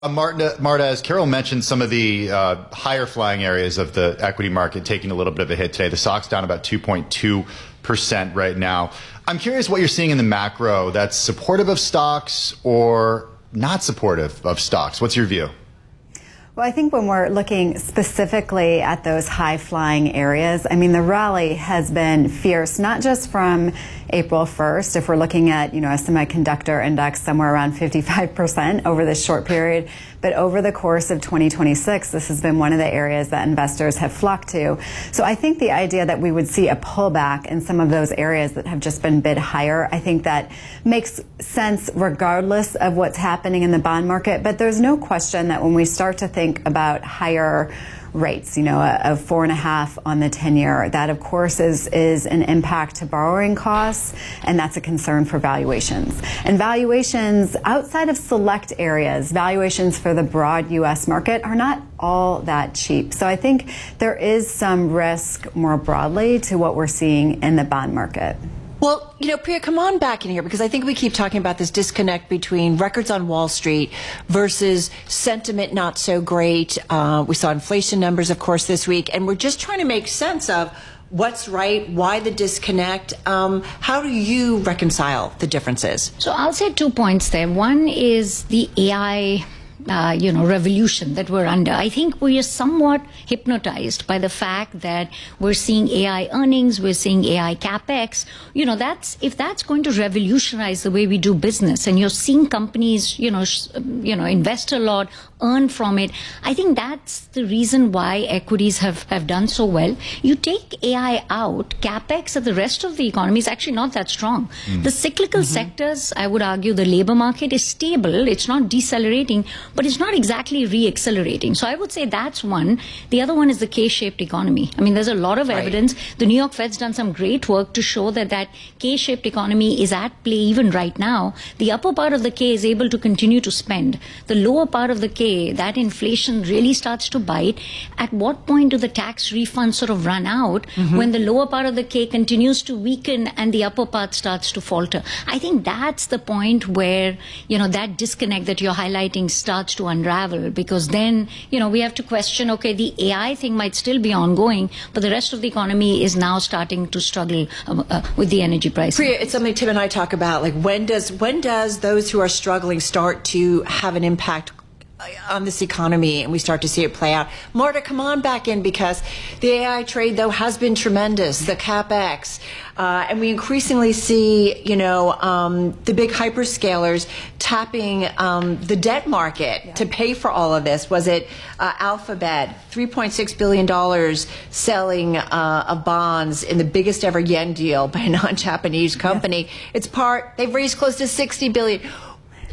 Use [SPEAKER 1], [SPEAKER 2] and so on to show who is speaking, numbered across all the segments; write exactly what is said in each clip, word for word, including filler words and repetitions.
[SPEAKER 1] Uh, Marta, Marta, as Carol mentioned, some of the uh, higher flying areas of the equity market taking a little bit of a hit today. The stock's down about two point two percent right now. I'm curious what you're seeing in the macro that's supportive of stocks or not supportive of stocks. What's your view?
[SPEAKER 2] Well, I think when we're looking specifically at those high-flying areas, I mean, the rally has been fierce, not just from April first. If we're looking at, you know, a semiconductor index somewhere around fifty-five percent over this short period, but over the course of twenty twenty-six, this has been one of the areas that investors have flocked to. So I think the idea that we would see a pullback in some of those areas that have just been bid higher, I think that makes sense regardless of what's happening in the bond market. But there's no question that when we start to think about higher rates, you know, a, a four and a half on the ten year, that of course is, is an impact to borrowing costs, and that's a concern for valuations. And valuations outside of select areas, valuations for the broad U S market are not all that cheap. So I think there is some risk more broadly to what we're seeing in the bond market.
[SPEAKER 3] Well, you know, Priya, come on back in here, because I think we keep talking about this disconnect between records on Wall Street versus sentiment not so great. Uh, we saw inflation numbers, of course, this week, and we're just trying to make sense of what's right, why the disconnect. Um, how do you reconcile the differences?
[SPEAKER 4] So I'll say two points there. One is the A I Uh, you know, revolution that we're under. I think we are somewhat hypnotized by the fact that we're seeing A I earnings, we're seeing A I capex. You know, that's, if that's going to revolutionize the way we do business, and you're seeing companies, you know, sh you know, invest a lot, earn from it, I think that's the reason why equities have, have done so well. You take A I out, capex of the rest of the economy is actually not that strong. Mm. The cyclical mm-hmm. sectors, I would argue the labor market is stable, it's not decelerating, but it's not exactly re-accelerating. So I would say that's one. The other one is the K-shaped economy. I mean, there's a lot of right. evidence. The New York Fed's done some great work to show that that K-shaped economy is at play even right now. The upper part of the K is able to continue to spend. The lower part of the K, that inflation really starts to bite. At what point do the tax refunds sort of run out mm-hmm. when the lower part of the K continues to weaken and the upper part starts to falter? I think that's the point where, you know, that disconnect that you're highlighting starts to unravel, because then, you know, we have to question, okay, the A I thing might still be ongoing, but the rest of the economy is now starting to struggle uh, uh, with the energy prices.
[SPEAKER 3] Priya, it's something Tim and I talk about, like when does, when does those who are struggling start to have an impact on this economy, and we start to see it play out? Marta, come on back in, because the A I trade, though, has been tremendous, the CapEx, uh, and we increasingly see, you know, um, the big hyperscalers tapping um, the debt market yeah. to pay for all of this. Was it uh, Alphabet, three point six billion dollars selling uh, of bonds in the biggest ever yen deal by a non-Japanese company? Yeah. It's part, they've raised close to sixty billion dollars.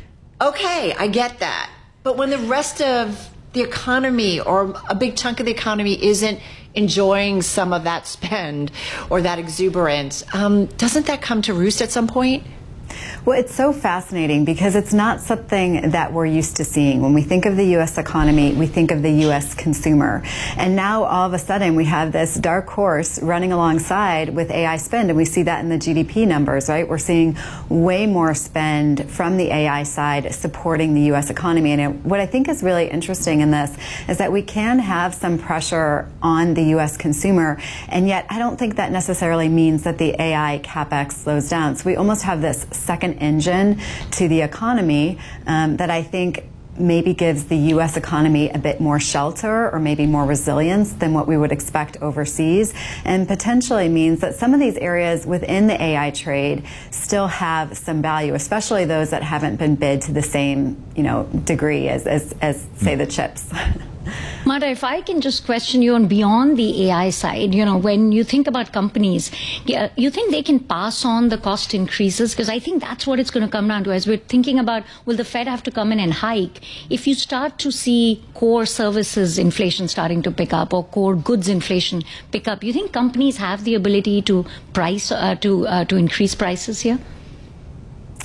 [SPEAKER 3] Okay, I get that. But when the rest of the economy, or a big chunk of the economy, isn't enjoying some of that spend or that exuberance, um, doesn't that come to roost at some point?
[SPEAKER 2] Well, it's so fascinating because it's not something that we're used to seeing. When we think of the U S economy, we think of the U S consumer. And now all of a sudden we have this dark horse running alongside with A I spend, and we see that in the G D P numbers, right? We're seeing way more spend from the A I side supporting the U S economy. And it, what I think is really interesting in this is that we can have some pressure on the U S consumer, and yet I don't think that necessarily means that the A I capex slows down. So we almost have this second engine to the economy um, that I think maybe gives the U S economy a bit more shelter, or maybe more resilience than what we would expect overseas, and potentially means that some of these areas within the A I trade still have some value, especially those that haven't been bid to the same, you know, degree as, as, as say, the chips.
[SPEAKER 4] Marta, if I can just question you on beyond the A I side, you know, when you think about companies, you think they can pass on the cost increases? Because I think that's what it's going to come down to. As we're thinking about, will the Fed have to come in and hike? If you start to see core services inflation starting to pick up, or core goods inflation pick up, you think companies have the ability to price, uh, to, uh, to increase prices here?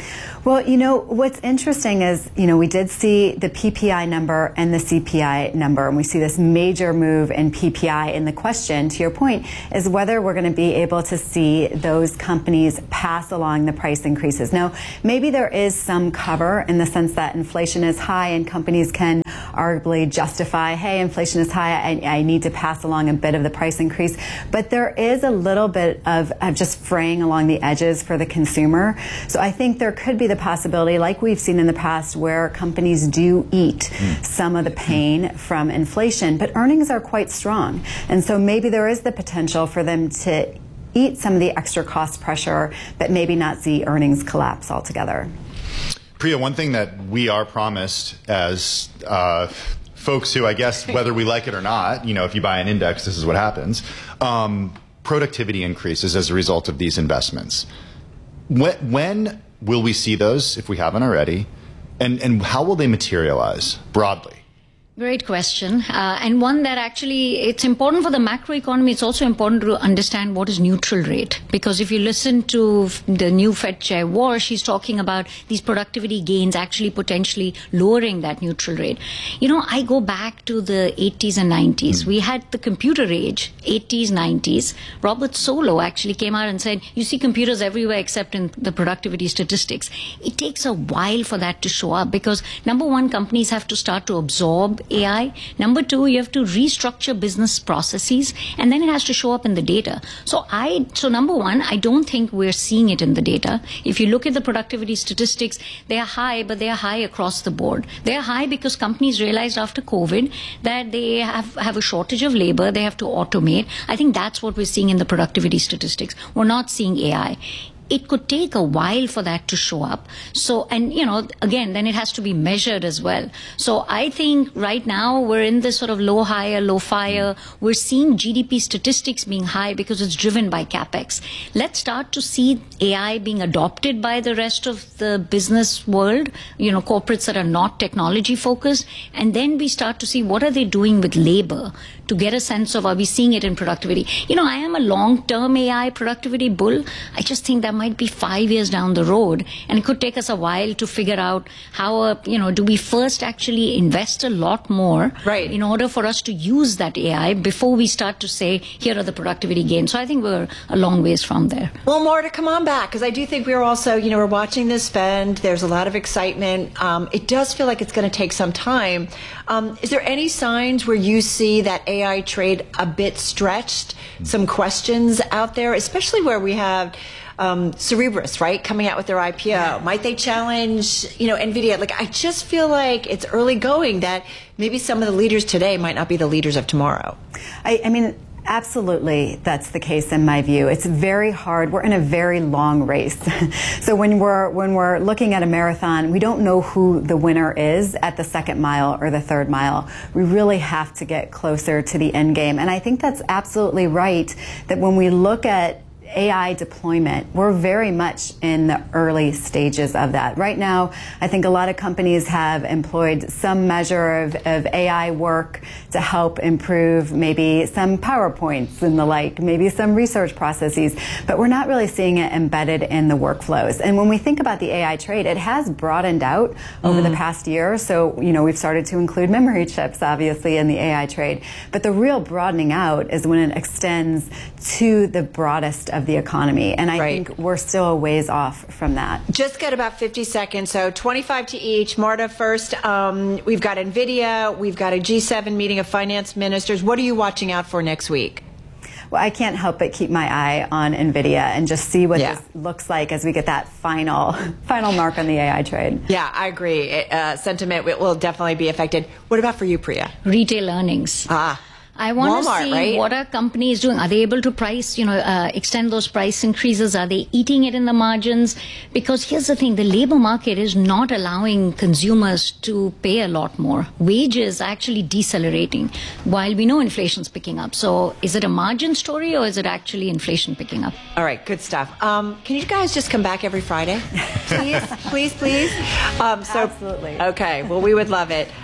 [SPEAKER 2] Well, you know, what's interesting is, you know, we did see the P P I number and the C P I number, and we see this major move in P P I. And the question, to your point, is whether we're going to be able to see those companies pass along the price increases. Now, maybe there is some cover in the sense that inflation is high and companies can arguably justify, hey, inflation is high, I, I need to pass along a bit of the price increase. But there is a little bit of, of just fraying along the edges for the consumer. So I think there could be the possibility, like we've seen in the past, where companies do eat mm. some of the pain from inflation, but earnings are quite strong. And so maybe there is the potential for them to eat some of the extra cost pressure, but maybe not see earnings collapse altogether.
[SPEAKER 1] Priya, one thing that we are promised as uh, folks who, I guess, whether we like it or not, you know, if you buy an index, this is what happens, um, productivity increases as a result of these investments. When, when will we see those, if we haven't already, and, and how will they materialize broadly?
[SPEAKER 4] Great question, uh, and one that actually, it's important for the macroeconomy. It's also important to understand what is neutral rate, because if you listen to the new Fed Chair Warsh, she's talking about these productivity gains actually potentially lowering that neutral rate. You know, I go back to the eighties and nineties. Mm. We had the computer age, eighties, nineties. Robert Solow actually came out and said, you see computers everywhere except in the productivity statistics. It takes a while for that to show up because, number one, companies have to start to absorb A I. Number two, you have to restructure business processes, and then it has to show up in the data. So I, so number one, I don't think we're seeing it in the data. If you look at the productivity statistics, they are high, but they are high across the board. They are high because companies realized after COVID that they have, have a shortage of labor, they have to automate. I think that's what we're seeing in the productivity statistics. We're not seeing A I. It could take a while for that to show up. So, and you know, again, then it has to be measured as well. So I think right now we're in this sort of low hire, low fire. We're seeing G D P statistics being high because it's driven by CapEx. Let's start to see A I being adopted by the rest of the business world, you know, corporates that are not technology focused. And then we start to see what are they doing with labor to get a sense of, are we seeing it in productivity? You know, I am a long-term A I productivity bull. I just think that might be five years down the road, and it could take us a while to figure out how, uh, you know, do we first actually invest a lot more
[SPEAKER 3] right.
[SPEAKER 4] in order for us to use that A I before we start to say, here are the productivity gains. So I think we're a long ways from there.
[SPEAKER 3] Well, Marta, come on back, because I do think we're also, you know, we're watching this spend. There's a lot of excitement. Um, it does feel like it's going to take some time. Um, is there any signs where you see that A I trade a bit stretched? Some questions out there, especially where we have um, Cerebras, right, coming out with their I P O. Might they challenge, you know, NVIDIA? Like, I just feel like it's early going that maybe some of the leaders today might not be the leaders of tomorrow.
[SPEAKER 2] I, I mean, absolutely, that's the case in my view. It's very hard. We're in a very long race. So when we're when we're looking at a marathon, we don't know who the winner is at the second mile or the third mile. We really have to get closer to the end game. And I think that's absolutely right, that when we look at A I deployment, we're very much in the early stages of that. Right now, I think a lot of companies have employed some measure of, of A I work to help improve maybe some PowerPoints and the like, maybe some research processes, but we're not really seeing it embedded in the workflows. And when we think about the A I trade, it has broadened out over mm. the past year. So, you know, we've started to include memory chips, obviously, in the A I trade. But the real broadening out is when it extends to the broadest of the economy. And I right. think we're still a ways off from that.
[SPEAKER 3] Just got about fifty seconds, so twenty-five to each. Marta, first, um, we've got NVIDIA, we've got a G seven meeting of finance ministers. What are you watching out for next week?
[SPEAKER 2] Well, I can't help but keep my eye on NVIDIA and just see what
[SPEAKER 3] yeah.
[SPEAKER 2] this looks like as we get that final final mark on the A I trade.
[SPEAKER 3] Yeah, I agree. Uh, sentiment will definitely be affected. What about for you, Priya?
[SPEAKER 4] Retail earnings.
[SPEAKER 3] Ah.
[SPEAKER 4] I want
[SPEAKER 3] Walmart,
[SPEAKER 4] to see
[SPEAKER 3] right?
[SPEAKER 4] what are companies doing. Are they able to price, you know, uh, extend those price increases? Are they eating it in the margins? Because here's the thing, the labor market is not allowing consumers to pay a lot more. Wages are actually decelerating while we know inflation's picking up. So is it a margin story or is it actually inflation picking up?
[SPEAKER 3] All right, good stuff. Um, can you guys just come back every Friday? Please, please, please. Um, so,
[SPEAKER 2] Absolutely.
[SPEAKER 3] Okay, well, we would love it.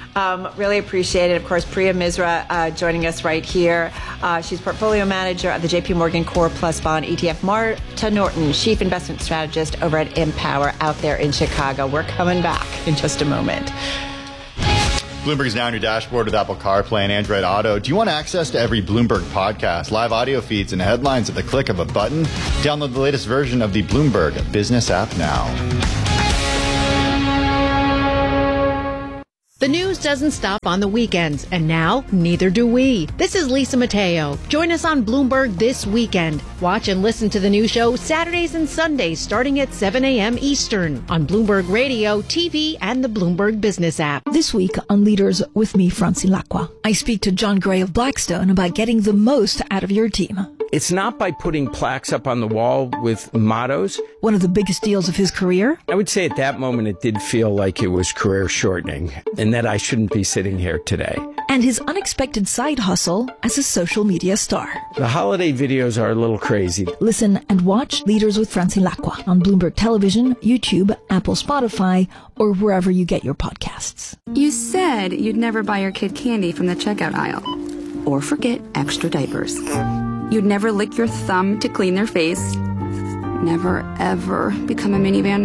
[SPEAKER 3] Um, really appreciate it. Of course, Priya Misra uh, joining us right here. Uh, she's portfolio manager of the J P Morgan Core Plus Bond E T F. Marta Norton, chief investment strategist over at Empower out there in Chicago. We're coming back in just a moment.
[SPEAKER 1] Bloomberg is now on your dashboard with Apple CarPlay and Android Auto. Do you want access to every Bloomberg podcast, live audio feeds, and headlines at the click of a button? Download the latest version of the Bloomberg Business app now.
[SPEAKER 5] The news doesn't stop on the weekends, and now neither do we. This is Lisa Mateo. Join us on Bloomberg this weekend. Watch and listen to the new show Saturdays and Sundays starting at seven a.m. Eastern on Bloomberg Radio, T V, and the Bloomberg Business app.
[SPEAKER 6] This week on Leaders with me, Francie Lacqua, I speak to John Gray of Blackstone about getting the most out of your team.
[SPEAKER 7] It's not by putting plaques up on the wall with mottos.
[SPEAKER 6] One of the biggest deals of his career?
[SPEAKER 7] I would say at that moment it did feel like it was career shortening and that I shouldn't be sitting here today.
[SPEAKER 6] And his unexpected side hustle as a social media star.
[SPEAKER 7] The holiday videos are a little crazy.
[SPEAKER 6] Listen and watch Leaders with Francie Lacqua on Bloomberg Television, YouTube, Apple, Spotify, or wherever you get your podcasts.
[SPEAKER 8] You said you'd never buy your kid candy from the checkout aisle. Or forget extra diapers. You'd never lick your thumb to clean their face. Never, ever become a minivan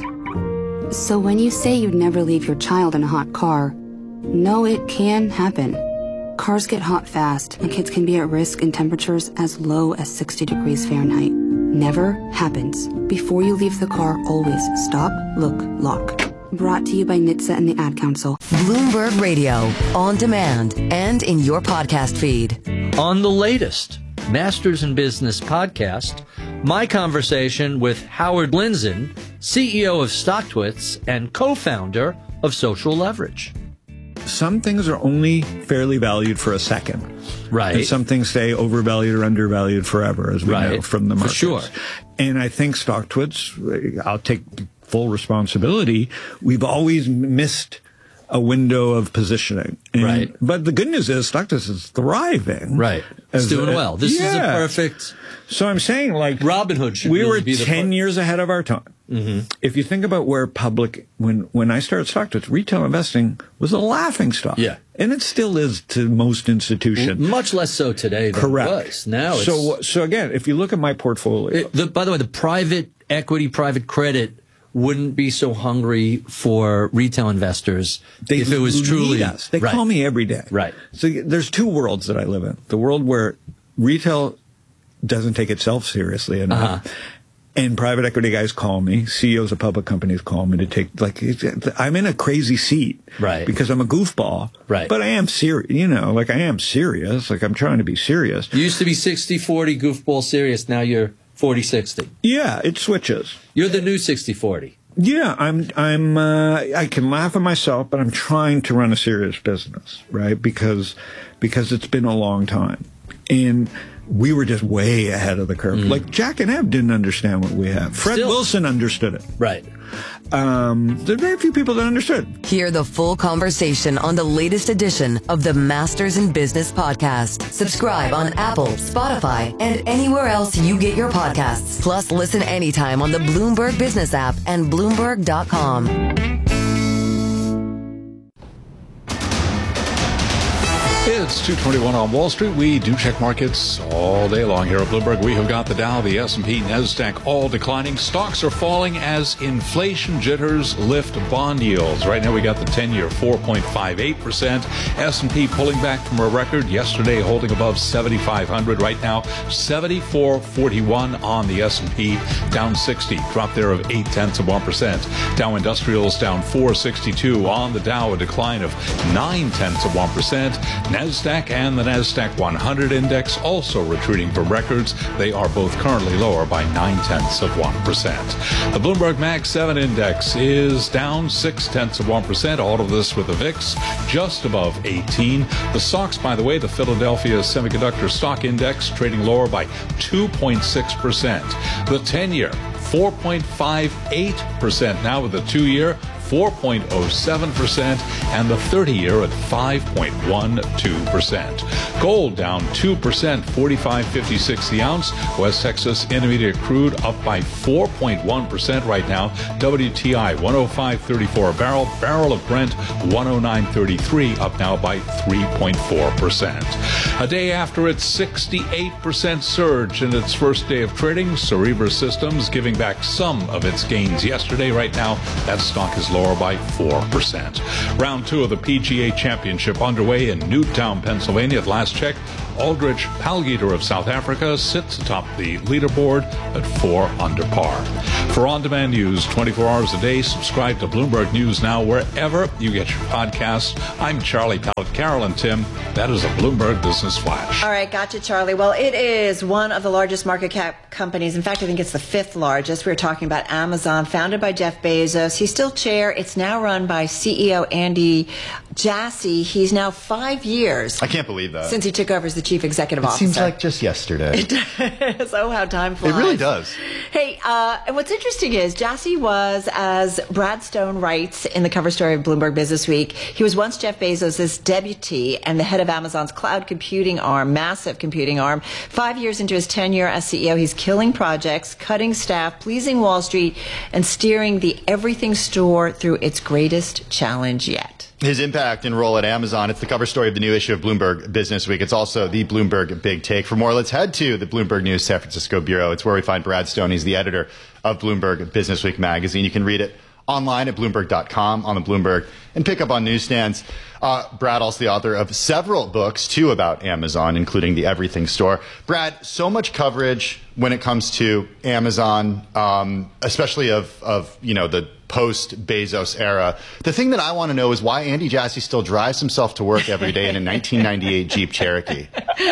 [SPEAKER 8] mom. So when you say you'd never leave your child in a hot car, know it can happen. Cars get hot fast, and kids can be at risk in temperatures as low as sixty degrees Fahrenheit. Never happens. Before you leave the car, always stop, look, lock. Brought to you by N H T S A and the Ad Council.
[SPEAKER 9] Bloomberg Radio, on demand and in your podcast feed.
[SPEAKER 10] On the latest Masters in Business podcast, my conversation with Howard Lindzen, C E O of StockTwits and co-founder of Social Leverage.
[SPEAKER 11] Some things are only fairly valued for a second.
[SPEAKER 10] Right.
[SPEAKER 11] And some things stay overvalued or undervalued forever, as we
[SPEAKER 10] right.
[SPEAKER 11] know from the markets.
[SPEAKER 10] For sure.
[SPEAKER 11] And I think StockTwits, I'll take full responsibility, we've always missed a window of positioning. And,
[SPEAKER 10] right.
[SPEAKER 11] But the good news is StockTwits is thriving.
[SPEAKER 10] Right. It's doing
[SPEAKER 11] a,
[SPEAKER 10] well. This
[SPEAKER 11] yeah.
[SPEAKER 10] is a perfect...
[SPEAKER 11] So I'm saying, like...
[SPEAKER 10] Robinhood should
[SPEAKER 11] We
[SPEAKER 10] really
[SPEAKER 11] were
[SPEAKER 10] be the
[SPEAKER 11] ten
[SPEAKER 10] part.
[SPEAKER 11] years ahead of our time. Mm-hmm. If you think about where public... When, when I started StockTwits, retail investing was a laughing stock.
[SPEAKER 10] Yeah.
[SPEAKER 11] And it still is to most institutions.
[SPEAKER 10] Much less so today than
[SPEAKER 11] Correct.
[SPEAKER 10] it was. Now it's...
[SPEAKER 11] So, so again, if you look at my portfolio...
[SPEAKER 10] It, the, by the way, the private equity, private credit wouldn't be so hungry for retail investors
[SPEAKER 11] they
[SPEAKER 10] if it was truly
[SPEAKER 11] us. They
[SPEAKER 10] right.
[SPEAKER 11] call me every day.
[SPEAKER 10] Right.
[SPEAKER 11] So there's two worlds that I live in. The world where retail doesn't take itself seriously enough. Uh-huh. And private equity guys call me, C E Os of public companies call me to take, like, I'm in a crazy seat.
[SPEAKER 10] Right.
[SPEAKER 11] Because I'm a goofball.
[SPEAKER 10] Right.
[SPEAKER 11] But I am serious, you know, like I am serious. Like I'm trying to be serious.
[SPEAKER 10] You used to be sixty forty goofball serious. Now you're forty sixty.
[SPEAKER 11] Yeah, it switches.
[SPEAKER 10] You're the new sixty forty.
[SPEAKER 11] Yeah, I'm, I'm, uh, I can laugh at myself, but I'm trying to run a serious business, right? Because, because it's been a long time. And we were just way ahead of the curve. Mm. Like Jack and Eb didn't understand what we have. Fred
[SPEAKER 10] Still.
[SPEAKER 11] Wilson understood it.
[SPEAKER 10] Right.
[SPEAKER 11] Um, there are very few people that understood.
[SPEAKER 9] Hear the full conversation on the latest edition of the Masters in Business podcast. Subscribe on Apple, Spotify, and anywhere else you get your podcasts. Plus, listen anytime on the Bloomberg Business app and Bloomberg dot com.
[SPEAKER 12] It's two twenty-one on Wall Street. We do check markets all day long here at Bloomberg. We have got the Dow, the S and P, NASDAQ all declining. Stocks are falling as inflation jitters lift bond yields. Right now we got the ten-year four point five eight percent. S and P pulling back from a record yesterday, holding above seventy-five hundred. Right now seventy-four forty-one on the S and P, down sixty. Drop there of eight tenths of one percent. Dow Industrials down four sixty-two on the Dow, a decline of nine tenths of one percent. NASDAQ and the NASDAQ one hundred index also retreating from records. They are both currently lower by nine tenths of one percent. The Bloomberg Mag seven index is down six tenths of one percent. All of this with the V I X just above eighteen. The stocks, by the way, the Philadelphia Semiconductor Stock Index trading lower by two point six percent. The ten-year four point five eight percent now, with the two-year four point oh seven percent and the thirty-year at five point one two percent. Gold down two percent, forty-five fifty-six the ounce. West Texas Intermediate crude up by four point one percent right now. W T I one oh five thirty-four a barrel. Barrel of Brent one oh nine thirty-three, up now by three point four percent. A day after its sixty-eight percent surge in its first day of trading, Cerebras Systems giving back some of its gains yesterday. Right now, that stock is lower by four percent. Round two of the P G A Championship underway in Newtown, Pennsylvania. At last check, Aldrich Palgiter of South Africa sits atop the leaderboard at four under par. For on-demand news twenty-four hours a day, subscribe to Bloomberg News Now wherever you get your podcasts. I'm Charlie Pellet. Carol and Tim, that is a Bloomberg Business Flash.
[SPEAKER 3] All right, gotcha, Charlie. Well, it is one of the largest market cap companies. In fact, I think it's the fifth largest. We're talking about Amazon, founded by Jeff Bezos. He's still chair. It's now run by C E O Andy Jassy. He's now five years.
[SPEAKER 1] I can't believe that.
[SPEAKER 3] Since he took over as the chief executive
[SPEAKER 1] it
[SPEAKER 3] officer.
[SPEAKER 1] It seems like just yesterday.
[SPEAKER 3] It does. Oh, how time flies.
[SPEAKER 1] It really does.
[SPEAKER 3] Hey, uh, and what's interesting is Jassy was, as Brad Stone writes in the cover story of Bloomberg Business Week, he was once Jeff Bezos' deputy and the head of Amazon's cloud computing arm, massive computing arm. Five years into his tenure as C E O, he's killing projects, cutting staff, pleasing Wall Street, and steering the everything store through its greatest challenge yet.
[SPEAKER 1] His impact and role at Amazon. It's the cover story of the new issue of Bloomberg Business Week. It's also the Bloomberg Big Take. For more, let's head to the Bloomberg News San Francisco Bureau. It's where we find Brad Stone. He's the editor of Bloomberg Business Week magazine. You can read it online at Bloomberg dot com, on the Bloomberg, and pick up on newsstands. Uh, Brad, also the author of several books, too, about Amazon, including The Everything Store. Brad, so much coverage when it comes to Amazon, um, especially of, of, you know, the post-Bezos era. The thing that I want to know is why Andy Jassy still drives himself to work every day in a nineteen ninety-eight Jeep Cherokee.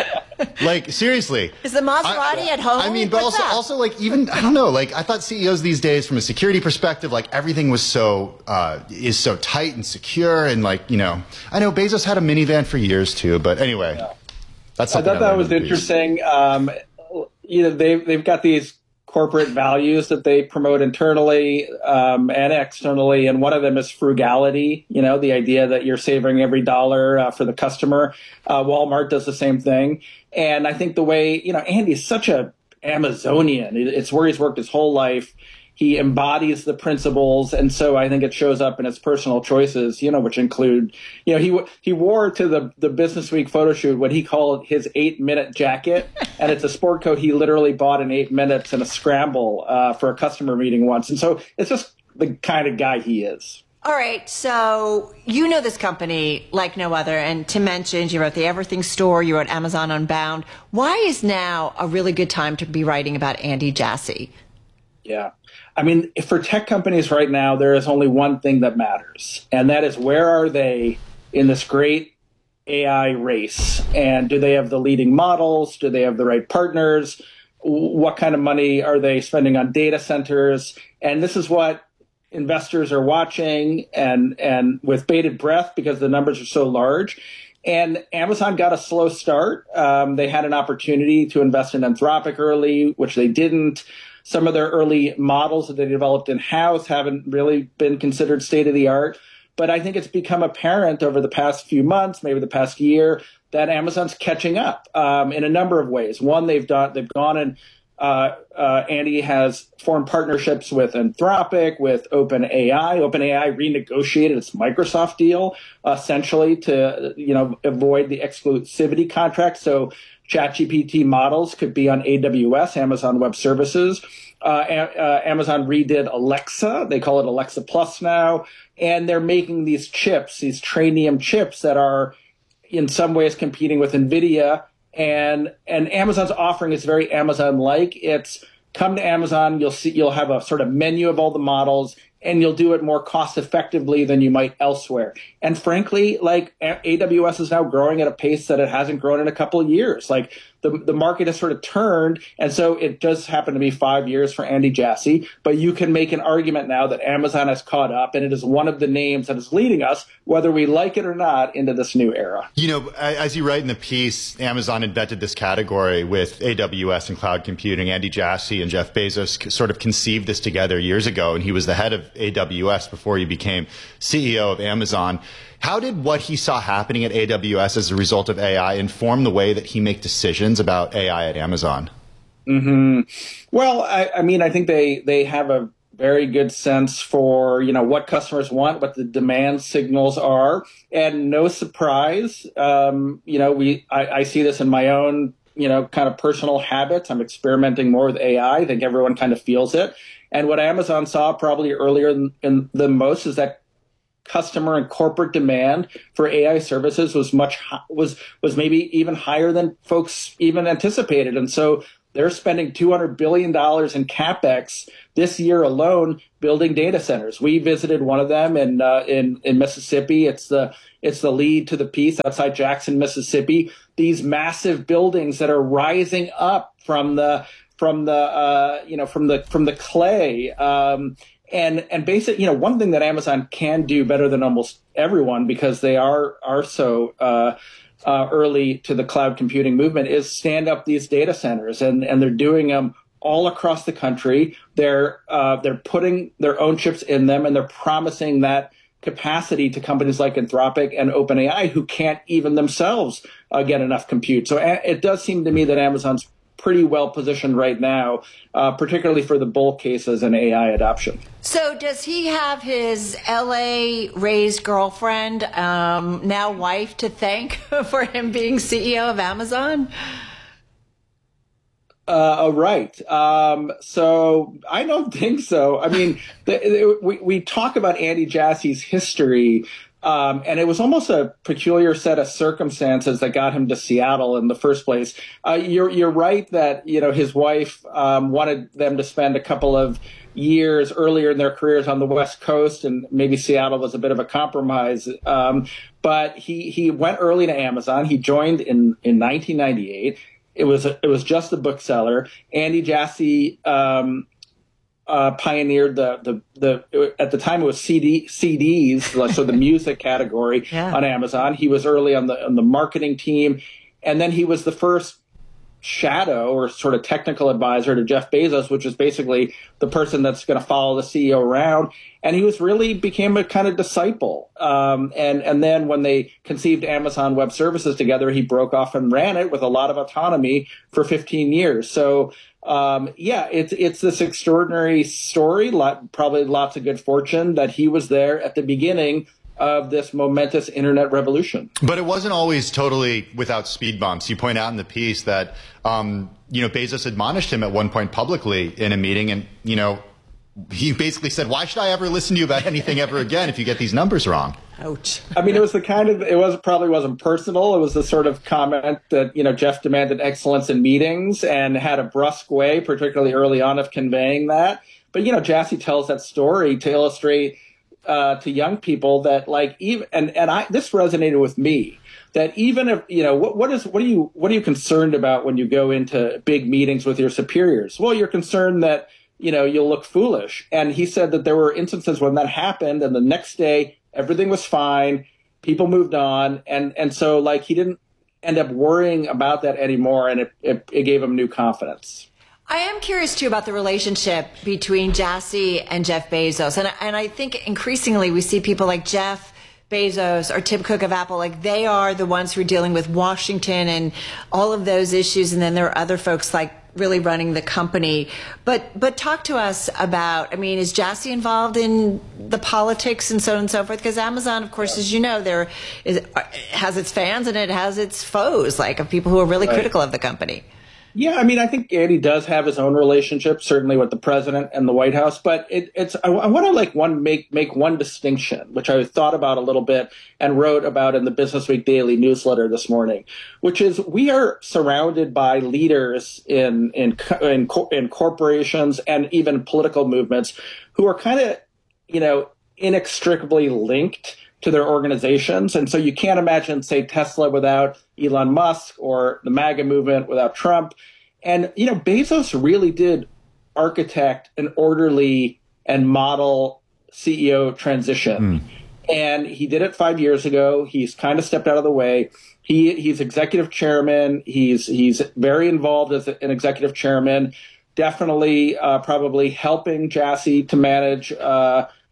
[SPEAKER 1] Like, seriously.
[SPEAKER 3] Is the Maserati I, at home?
[SPEAKER 1] I mean, but
[SPEAKER 3] What's
[SPEAKER 1] also,
[SPEAKER 3] that?
[SPEAKER 1] also, like, even, I don't know, like, I thought C E Os these days, from a security perspective, like, everything was so, uh, is so tight and secure, and, like, you know, I know Bezos had a minivan for years, too, but anyway, yeah. that's something
[SPEAKER 13] I thought
[SPEAKER 1] I
[SPEAKER 13] that was interesting. Um, you know, they've, they've got these corporate values that they promote internally um, and externally, and one of them is frugality. You know, the idea that you're savoring every dollar uh, for the customer. Uh, Walmart does the same thing, and I think the way, you know, Andy's such a Amazonian. It's where he's worked his whole life. He embodies the principles, and so I think it shows up in his personal choices, you know, which include, you know, he he wore to the, the Business Week photo shoot what he called his eight-minute jacket, and it's a sport coat he literally bought in eight minutes in a scramble uh, for a customer meeting once. And so it's just the kind of guy he is.
[SPEAKER 3] All right, so you know this company like no other, and Tim mentioned you wrote The Everything Store, you wrote Amazon Unbound. Why is now a really good time to be writing about Andy Jassy?
[SPEAKER 13] Yeah. I mean, for tech companies right now, there is only one thing that matters, and that is, where are they in this great A I race? And do they have the leading models? Do they have the right partners? What kind of money are they spending on data centers? And this is what investors are watching, and, and with bated breath, because the numbers are so large. And Amazon got a slow start. Um, they had an opportunity to invest in Anthropic early, which they didn't. Some of their early models that they developed in-house haven't really been considered state-of-the-art. But I think it's become apparent over the past few months, maybe the past year, that Amazon's catching up um, in a number of ways. One, they've done, they've gone and uh, uh, Andy has formed partnerships with Anthropic, with OpenAI. OpenAI renegotiated its Microsoft deal, essentially to, you know, avoid the exclusivity contract. So ChatGPT models could be on A W S, Amazon Web Services. Uh, a- uh, Amazon redid Alexa. They call it Alexa Plus now. And they're making these chips, these Trainium chips that are in some ways competing with NVIDIA. And and Amazon's offering is very Amazon-like. It's come to Amazon, you'll see, you'll have a sort of menu of all the models, and you'll do it more cost effectively than you might elsewhere. And frankly, like A W S is now growing at a pace that it hasn't grown in a couple of years. Like the, the market has sort of turned. And so it does happen to be five years for Andy Jassy, but you can make an argument now that Amazon has caught up, and it is one of the names that is leading us, whether we like it or not, into this new era.
[SPEAKER 1] You know, as you write in the piece, Amazon invented this category with A W S and cloud computing. Andy Jassy and Jeff Bezos sort of conceived this together years ago, and he was the head of A W S before you became C E O of Amazon. How did what he saw happening at A W S as a result of A I inform the way that he makes decisions about A I at Amazon?
[SPEAKER 13] Mm-hmm. Well, I, I mean, I think they, they have a very good sense for, you know, what customers want, what the demand signals are. And no surprise, um, you know, we I, I see this in my own, you know, kind of personal habits. I'm experimenting more with A I. I think everyone kind of feels it. And what Amazon saw probably earlier than, in, than most is that customer and corporate demand for A I services was much was was maybe even higher than folks even anticipated. And so they're spending two hundred billion dollars in CapEx this year alone building data centers. We visited one of them in uh, in in Mississippi. It's the it's the lead to the piece outside Jackson, Mississippi. These massive buildings that are rising up from the from the uh, you know from the from the clay. Um, and and basically, you know, one thing that Amazon can do better than almost everyone, because they are are so uh, Uh, early to the cloud computing movement, is stand up these data centers, and, and they're doing them all across the country. They're uh, they're putting their own chips in them, and they're promising that capacity to companies like Anthropic and OpenAI, who can't even themselves uh, get enough compute. So a- it does seem to me that Amazon's pretty well positioned right now, uh, particularly for the bull cases and A I adoption.
[SPEAKER 3] So does he have his L A raised girlfriend, um, now wife, to thank for him being C E O of Amazon?
[SPEAKER 13] Uh, right. Um, so I don't think so. I mean, the, the, we, we talk about Andy Jassy's history, Um, and it was almost a peculiar set of circumstances that got him to Seattle in the first place. Uh, you're, you're right that, you know, his wife um, wanted them to spend a couple of years earlier in their careers on the West Coast, and maybe Seattle was a bit of a compromise. Um, but he, he went early to Amazon. He joined in, in nineteen ninety-eight. It was a, it was just a bookseller. Andy Jassy um, Uh, pioneered the, the, the, at the time it was C D, C Ds, so the music category yeah. on Amazon. He was early on the, on the marketing team. And then he was the first shadow or sort of technical advisor to Jeff Bezos, which is basically the person that's going to follow the C E O around. And he was really became a kind of disciple. Um, and, and then when they conceived Amazon Web Services together, he broke off and ran it with a lot of autonomy for fifteen years. So, Um, yeah, it's it's this extraordinary story, lot, probably lots of good fortune that he was there at the beginning of this momentous internet revolution.
[SPEAKER 1] But it wasn't always totally without speed bumps. You point out in the piece that, um, you know, Bezos admonished him at one point publicly in a meeting, and, you know, he basically said, why should I ever listen to you about anything ever again if you get these numbers wrong?
[SPEAKER 3] Ouch.
[SPEAKER 13] I mean, it was the kind of, it was probably wasn't personal. It was the sort of comment that, you know, Jeff demanded excellence in meetings and had a brusque way, particularly early on, of conveying that. But, you know, Jassy tells that story to illustrate uh, to young people that, like, even, and, and I, this resonated with me, that even if, you know, what, what is, what are you, what are you concerned about when you go into big meetings with your superiors? Well, you're concerned that, you know, you'll look foolish. And he said that there were instances when that happened, and the next day everything was fine, people moved on, and and so like he didn't end up worrying about that anymore, and it, it, it gave him new confidence.
[SPEAKER 3] I am curious too about the relationship between Jassy and Jeff Bezos, and and I think increasingly we see people like Jeff Bezos or Tim Cook of Apple, like they are the ones who are dealing with Washington and all of those issues, and then there are other folks like really running the company. But but talk to us about, I mean, is Jassy involved in the politics and so on and so forth? Because Amazon, of course, as you know, there is has its fans and it has its foes, like of people who are really right. critical of the company.
[SPEAKER 13] Yeah, I mean, I think Andy does have his own relationship, certainly with the president and the White House. But it, it's I, I want to like one make make one distinction, which I thought about a little bit and wrote about in the Business Week Daily newsletter this morning, which is we are surrounded by leaders in in in, in corporations and even political movements who are kind of, you know, inextricably linked to their organizations. And so you can't imagine, say, Tesla without Elon Musk, or the MAGA movement without Trump. And, you know, Bezos really did architect an orderly and model C E O transition. Mm. And he did it five years ago. He's kind of stepped out of the way. He he's executive chairman. He's he's very involved as an executive chairman, definitely uh, probably helping Jassy to manage uh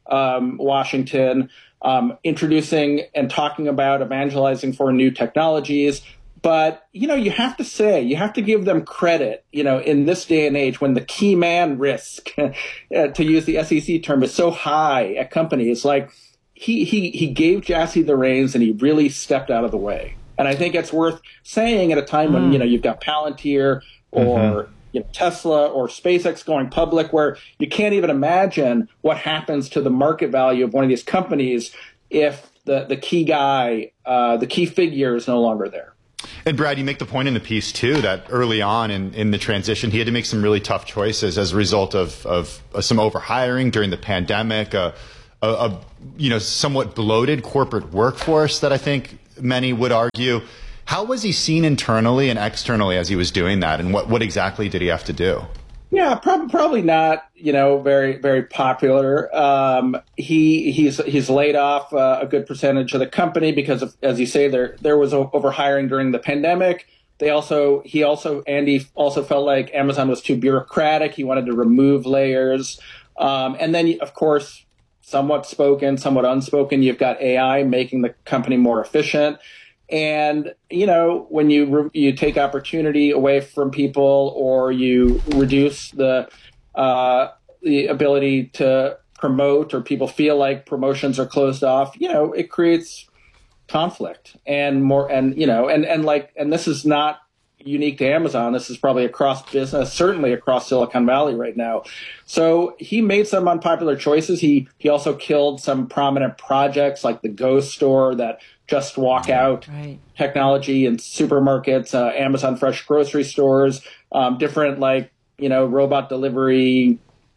[SPEAKER 13] um, Washington, um, introducing and talking about evangelizing for new technologies. But, you know, you have to say, you have to give them credit, you know, in this day and age when the key man risk, to use the S E C term, is so high at companies. Like, he, he, he gave Jassy the reins and he really stepped out of the way. And I think it's worth saying at a time when, mm. you know, you've got Palantir or mm-hmm. you know, Tesla or SpaceX going public, where you can't even imagine what happens to the market value of one of these companies if the, the key guy, uh, the key figure is no longer there.
[SPEAKER 1] And Brad, you make the point in the piece, too, that early on in, in the transition, he had to make some really tough choices as a result of, of uh, some overhiring during the pandemic, uh, a, a you know, somewhat bloated corporate workforce that I think many would argue. How was he seen internally and externally as he was doing that? And what, what exactly did he have to do?
[SPEAKER 13] Yeah, prob- probably not, you know, very, very popular. Um, he he's he's laid off uh, a good percentage of the company because of, as you say, there there was overhiring during the pandemic. They also he also Andy also felt like Amazon was too bureaucratic. He wanted to remove layers, um, and then of course, somewhat spoken, somewhat unspoken, you've got A I making the company more efficient. And, you know, when you re- you take opportunity away from people or you reduce the uh, the ability to promote, or people feel like promotions are closed off, you know, it creates conflict and more. And, you know, and, and like and this is not unique to Amazon. This is probably across business, certainly across Silicon Valley right now. So he made some unpopular choices. He he also killed some prominent projects like the Go Store, that Just Walk Out right. technology in supermarkets, uh, Amazon Fresh grocery stores, um, different like, you know, robot delivery,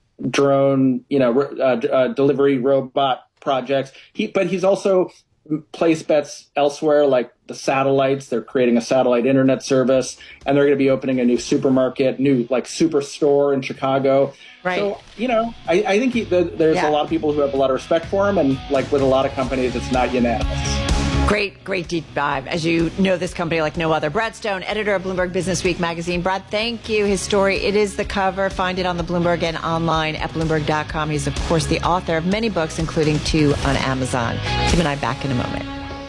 [SPEAKER 13] drone, you know, uh, uh, delivery robot projects. He, but he's also placed bets elsewhere, like the satellites. They're creating a satellite internet service, and they're going to be opening a new supermarket, new like superstore in Chicago.
[SPEAKER 3] Right.
[SPEAKER 13] So, you know, I, I think he, the, there's yeah. a lot of people who have a lot of respect for him, and like with a lot of companies, it's not unanimous.
[SPEAKER 3] Great, great deep dive. As you know, this company like no other. Brad Stone, editor of Bloomberg Business Week magazine. Brad, thank you. His story, it is the cover. Find it on the Bloomberg and online at Bloomberg dot com. He's, of course, the author of many books, including two on Amazon. Tim and I back in a moment.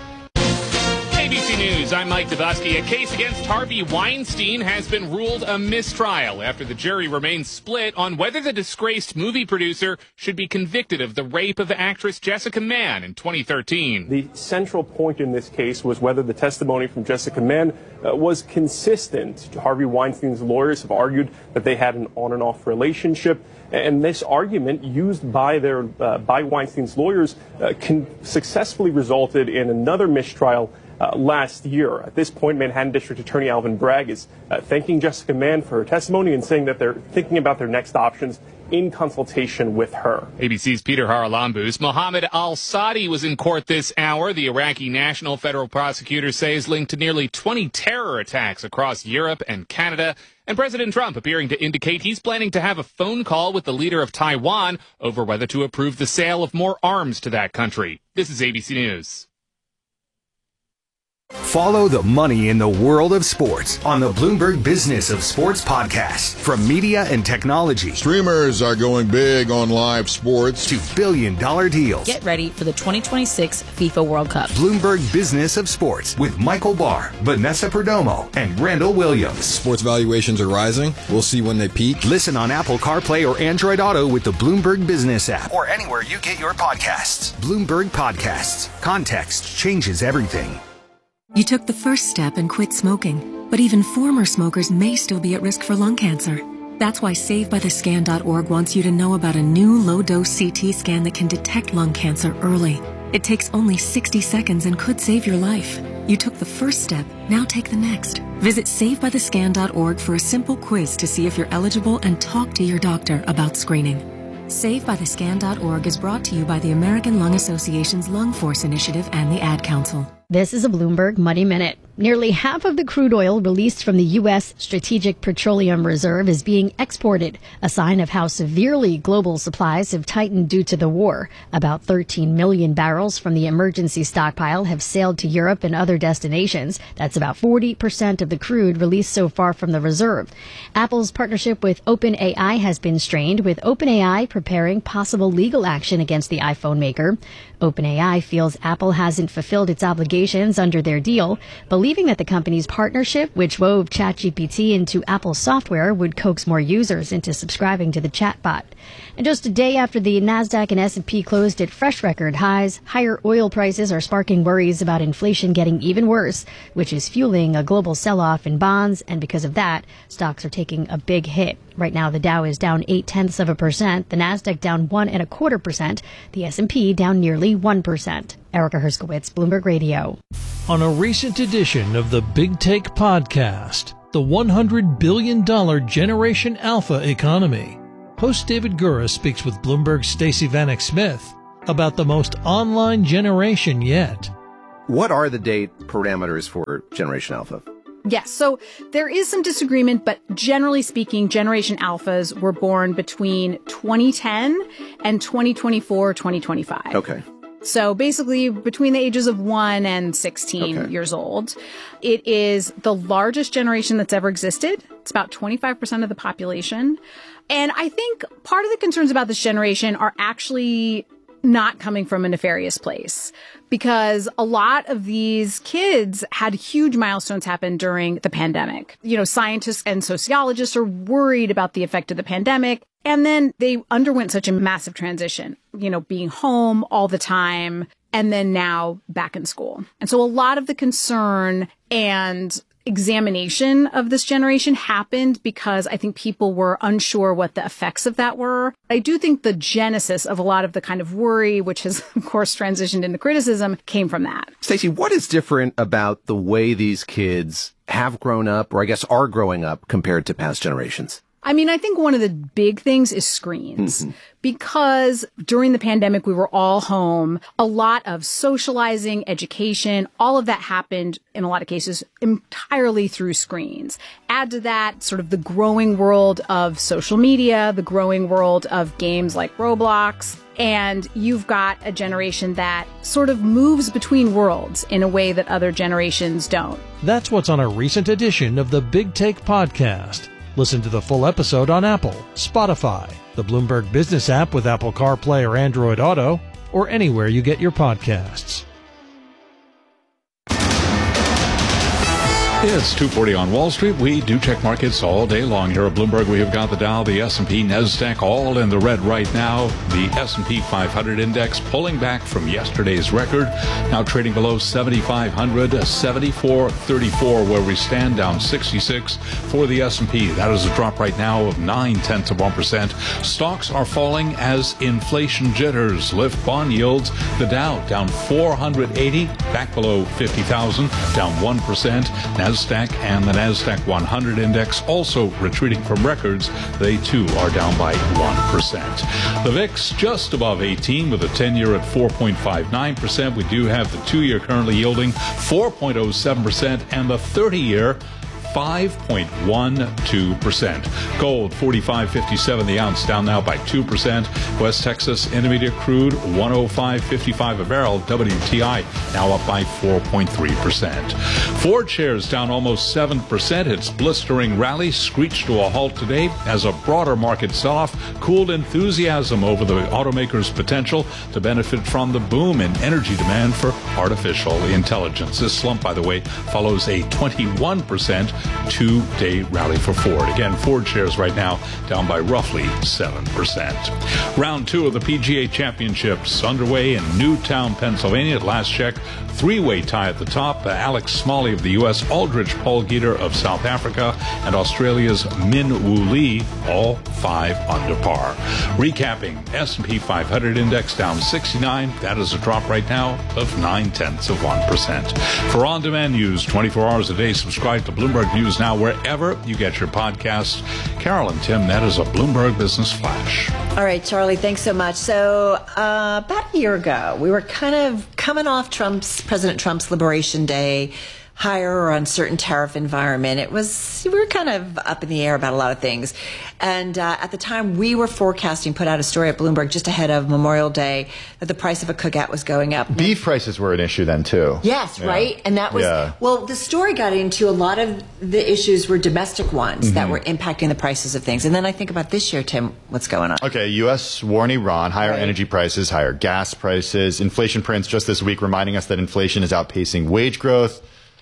[SPEAKER 14] A B C News, I'm Mike Dubosky. A case against Harvey Weinstein has been ruled a mistrial after the jury remains split on whether the disgraced movie producer should be convicted of the rape of actress Jessica Mann in twenty thirteen.
[SPEAKER 15] The central point in this case was whether the testimony from Jessica Mann uh, was consistent. Harvey Weinstein's lawyers have argued that they had an on and off relationship. And this argument used by their uh, by Weinstein's lawyers uh, can successfully resulted in another mistrial Uh, last year. At this point, Manhattan District Attorney Alvin Bragg is uh, thanking Jessica Mann for her testimony and saying that they're thinking about their next options in consultation with her.
[SPEAKER 14] A B C's Peter Haralambous. Mohammed al-Sadi was in court this hour. The Iraqi national federal prosecutor says linked to nearly twenty terror attacks across Europe and Canada. And President Trump appearing to indicate he's planning to have a phone call with the leader of Taiwan over whether to approve the sale of more arms to that country. This is A B C News.
[SPEAKER 16] Follow the money in the world of sports on the Bloomberg Business of Sports podcast. From media and technology,
[SPEAKER 17] streamers are going big on live sports,
[SPEAKER 16] to billion dollar deals.
[SPEAKER 18] Get ready for the twenty twenty-six FIFA World Cup.
[SPEAKER 16] Bloomberg Business of Sports with Michael Barr, Vanessa Perdomo, and Randall Williams.
[SPEAKER 17] Sports valuations are rising. We'll see when they peak.
[SPEAKER 16] Listen on Apple CarPlay or Android Auto with the Bloomberg Business app, or anywhere you get your podcasts. Bloomberg Podcasts. Context changes everything.
[SPEAKER 19] You took the first step and quit smoking, but even former smokers may still be at risk for lung cancer. That's why Save By The Scan dot org wants you to know about a new low-dose C T scan that can detect lung cancer early. It takes only sixty seconds and could save your life. You took the first step, now take the next. Visit Save By The Scan dot org for a simple quiz to see if you're eligible and talk to your doctor about screening. Save By The Scan dot org is brought to you by the American Lung Association's Lung Force Initiative and the Ad Council.
[SPEAKER 20] This is a Bloomberg Money Minute. Nearly half of the crude oil released from the U S Strategic Petroleum Reserve is being exported, a sign of how severely global supplies have tightened due to the war. About thirteen million barrels from the emergency stockpile have sailed to Europe and other destinations. That's about forty percent of the crude released so far from the reserve. Apple's partnership with OpenAI has been strained, with OpenAI preparing possible legal action against the iPhone maker. OpenAI feels Apple hasn't fulfilled its obligations under their deal, believing that the company's partnership, which wove ChatGPT into Apple's software, would coax more users into subscribing to the chatbot. And just a day after the NASDAQ and S and P closed at fresh record highs, higher oil prices are sparking worries about inflation getting even worse, which is fueling a global sell-off in bonds, and because of that, stocks are taking a big hit. Right now, the Dow is down eight tenths of a percent, the NASDAQ down one and a quarter percent, the S and P down nearly one percent. Erica Herskowitz, Bloomberg Radio.
[SPEAKER 21] On a recent edition of the Big Take podcast, the one hundred billion dollars Generation Alpha economy, host David Gura speaks with Bloomberg's Stacey Vanek Smith about the most online generation yet.
[SPEAKER 22] What are the date parameters for Generation Alpha?
[SPEAKER 18] Yes, so there is some disagreement, but generally speaking, Generation Alphas were born between twenty ten and twenty twenty-four, twenty twenty-five.
[SPEAKER 22] Okay.
[SPEAKER 18] So basically between the ages of one and sixteen okay. years old. It is the largest generation that's ever existed. It's about twenty-five percent of the population. And I think part of the concerns about this generation are actually not coming from a nefarious place, because a lot of these kids had huge milestones happen during the pandemic. You know, scientists and sociologists are worried about the effect of the pandemic. And then they underwent such a massive transition, you know, being home all the time and then now back in school. And so a lot of the concern and examination of this generation happened because I think people were unsure what the effects of that were. I do think the genesis of a lot of the kind of worry, which has, of course, transitioned into criticism, came from that.
[SPEAKER 22] Stacey, what is different about the way these kids have grown up, or I guess are growing up, compared to past generations?
[SPEAKER 18] I mean, I think one of the big things is screens. Mm-hmm. Because during the pandemic, we were all home. A lot of socializing, education, all of that happened, in a lot of cases, entirely through screens. Add to that sort of the growing world of social media, the growing world of games like Roblox, and you've got a generation that sort of moves between worlds in a way that other generations don't.
[SPEAKER 21] That's what's on a recent edition of the Big Take podcast. Listen to the full episode on Apple, Spotify, the Bloomberg Business app with Apple CarPlay or Android Auto, or anywhere you get your podcasts.
[SPEAKER 12] It's two forty on Wall Street. We do check markets all day long here at Bloomberg. We have got the Dow, the S and P, NASDAQ all in the red right now. The S and P five hundred index pulling back from yesterday's record, now trading below seventy-five hundred, seventy-four thirty-four where we stand, down sixty-six for the S and P. That is a drop right now of nine tenths of one percent. Stocks are falling as inflation jitters lift bond yields. The Dow down four hundred eighty, back below fifty thousand, down one percent. NASDAQ and the NASDAQ one hundred index also retreating from records. They too are down by one percent. The V I X just above eighteen with a ten-year at four point five nine percent. We do have the two-year currently yielding four point oh seven percent and the thirty-year five point one two percent. Gold, forty-five fifty-seven the ounce, down now by two percent. West Texas Intermediate crude, one oh five fifty-five a barrel. W T I now up by four point three percent. Ford shares down almost seven percent. Its blistering rally screeched to a halt today as a broader market sell-off cooled enthusiasm over the automaker's potential to benefit from the boom in energy demand for artificial intelligence. This slump, by the way, follows a twenty-one percent two-day rally for Ford. Again, Ford shares right now down by roughly seven percent. Round two of the P G A Championships underway in Newtown, Pennsylvania. At last check, three-way tie at the top. Uh, Alex Smalley of the U S, Aldrich Paul Geter of South Africa, and Australia's Min Woo Lee, all five under par. Recapping, S and P five hundred index down sixty-nine. That is a drop right now of nine tenths of one percent. For on-demand news twenty-four hours a day, subscribe to Bloomberg News Now wherever you get your podcasts. Carol and Tim, that is a Bloomberg Business Flash.
[SPEAKER 3] All right, Charlie, thanks so much. So uh, about a year ago, we were kind of coming off Trump's President Trump's Liberation Day higher or uncertain tariff environment. It was, we were kind of up in the air about a lot of things. And uh, at the time, we were forecasting, put out a story at Bloomberg just ahead of Memorial Day that the price of a cookout was going up.
[SPEAKER 1] Beef prices were an issue then, too.
[SPEAKER 3] Yes,
[SPEAKER 1] yeah.
[SPEAKER 3] right? And that was,
[SPEAKER 1] yeah.
[SPEAKER 3] well, the story got into a lot of the issues were domestic ones mm-hmm. that were impacting the prices of things. And then I think about this year, Tim, what's going on?
[SPEAKER 1] Okay, U S war in Iran, higher right. energy prices, higher gas prices, inflation prints just this week reminding us that inflation is outpacing wage growth.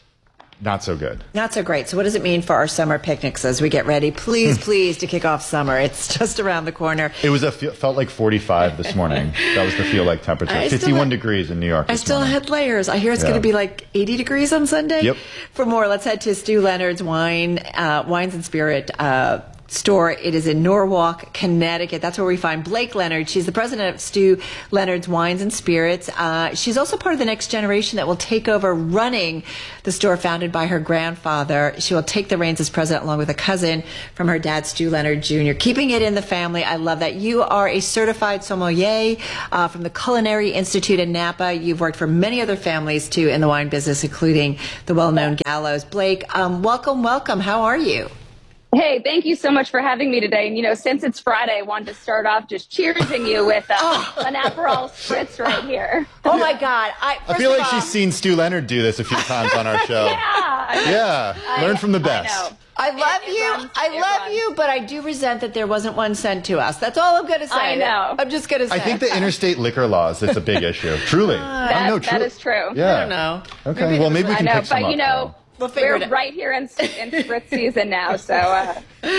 [SPEAKER 1] Not so good.
[SPEAKER 3] Not so great. So what does it mean for our summer picnics as we get ready, please, please, to kick off summer? It's just around the corner.
[SPEAKER 1] It was a felt like forty-five this morning. That was the feel like temperature. I fifty-one had, degrees in New York.
[SPEAKER 3] I still
[SPEAKER 1] morning.
[SPEAKER 3] had layers. I hear it's yeah. going to be like eighty degrees on Sunday.
[SPEAKER 1] Yep.
[SPEAKER 3] For more, let's head to Stu Leonard's Wine, uh, Wines and Spirit uh, store. It is in Norwalk, Connecticut. That's where we find Blake Leonard. She's the president of Stu Leonard's Wines and Spirits. Uh, she's also part of the next generation that will take over running the store founded by her grandfather. She will take the reins as president along with a cousin from her dad, Stu Leonard Junior Keeping it in the family. I love that. You are a certified sommelier uh, from the Culinary Institute in Napa. You've worked for many other families, too, in the wine business, including the well-known Gallo's. Blake, um, welcome, welcome. How are you?
[SPEAKER 2] Hey, thank you so much for having me today. And, you know, since it's Friday, I wanted to start off just cheersing you with uh, oh. an Aperol Spritz right here.
[SPEAKER 3] Oh, my God. I,
[SPEAKER 1] I feel like
[SPEAKER 3] all,
[SPEAKER 1] she's seen Stu Leonard do this a few times on our show.
[SPEAKER 2] yeah.
[SPEAKER 1] Yeah.
[SPEAKER 2] I,
[SPEAKER 1] Learn from the best.
[SPEAKER 2] I know.
[SPEAKER 3] I love
[SPEAKER 2] it, it
[SPEAKER 3] you.
[SPEAKER 2] runs,
[SPEAKER 3] I love
[SPEAKER 2] runs.
[SPEAKER 3] you, but I do resent that there wasn't one sent to us. That's all I'm going to say.
[SPEAKER 2] I know.
[SPEAKER 3] I'm just going to say.
[SPEAKER 1] I think the interstate liquor laws, it's a big issue. Truly. Uh,
[SPEAKER 2] that,
[SPEAKER 1] no,
[SPEAKER 2] that is true.
[SPEAKER 1] Yeah.
[SPEAKER 3] I don't know.
[SPEAKER 1] Okay.
[SPEAKER 3] Maybe
[SPEAKER 1] well, maybe we can
[SPEAKER 2] I know,
[SPEAKER 1] pick some
[SPEAKER 2] but
[SPEAKER 1] up,
[SPEAKER 2] you know,
[SPEAKER 3] we'll
[SPEAKER 2] we're right here in, in Spritz season now, so uh,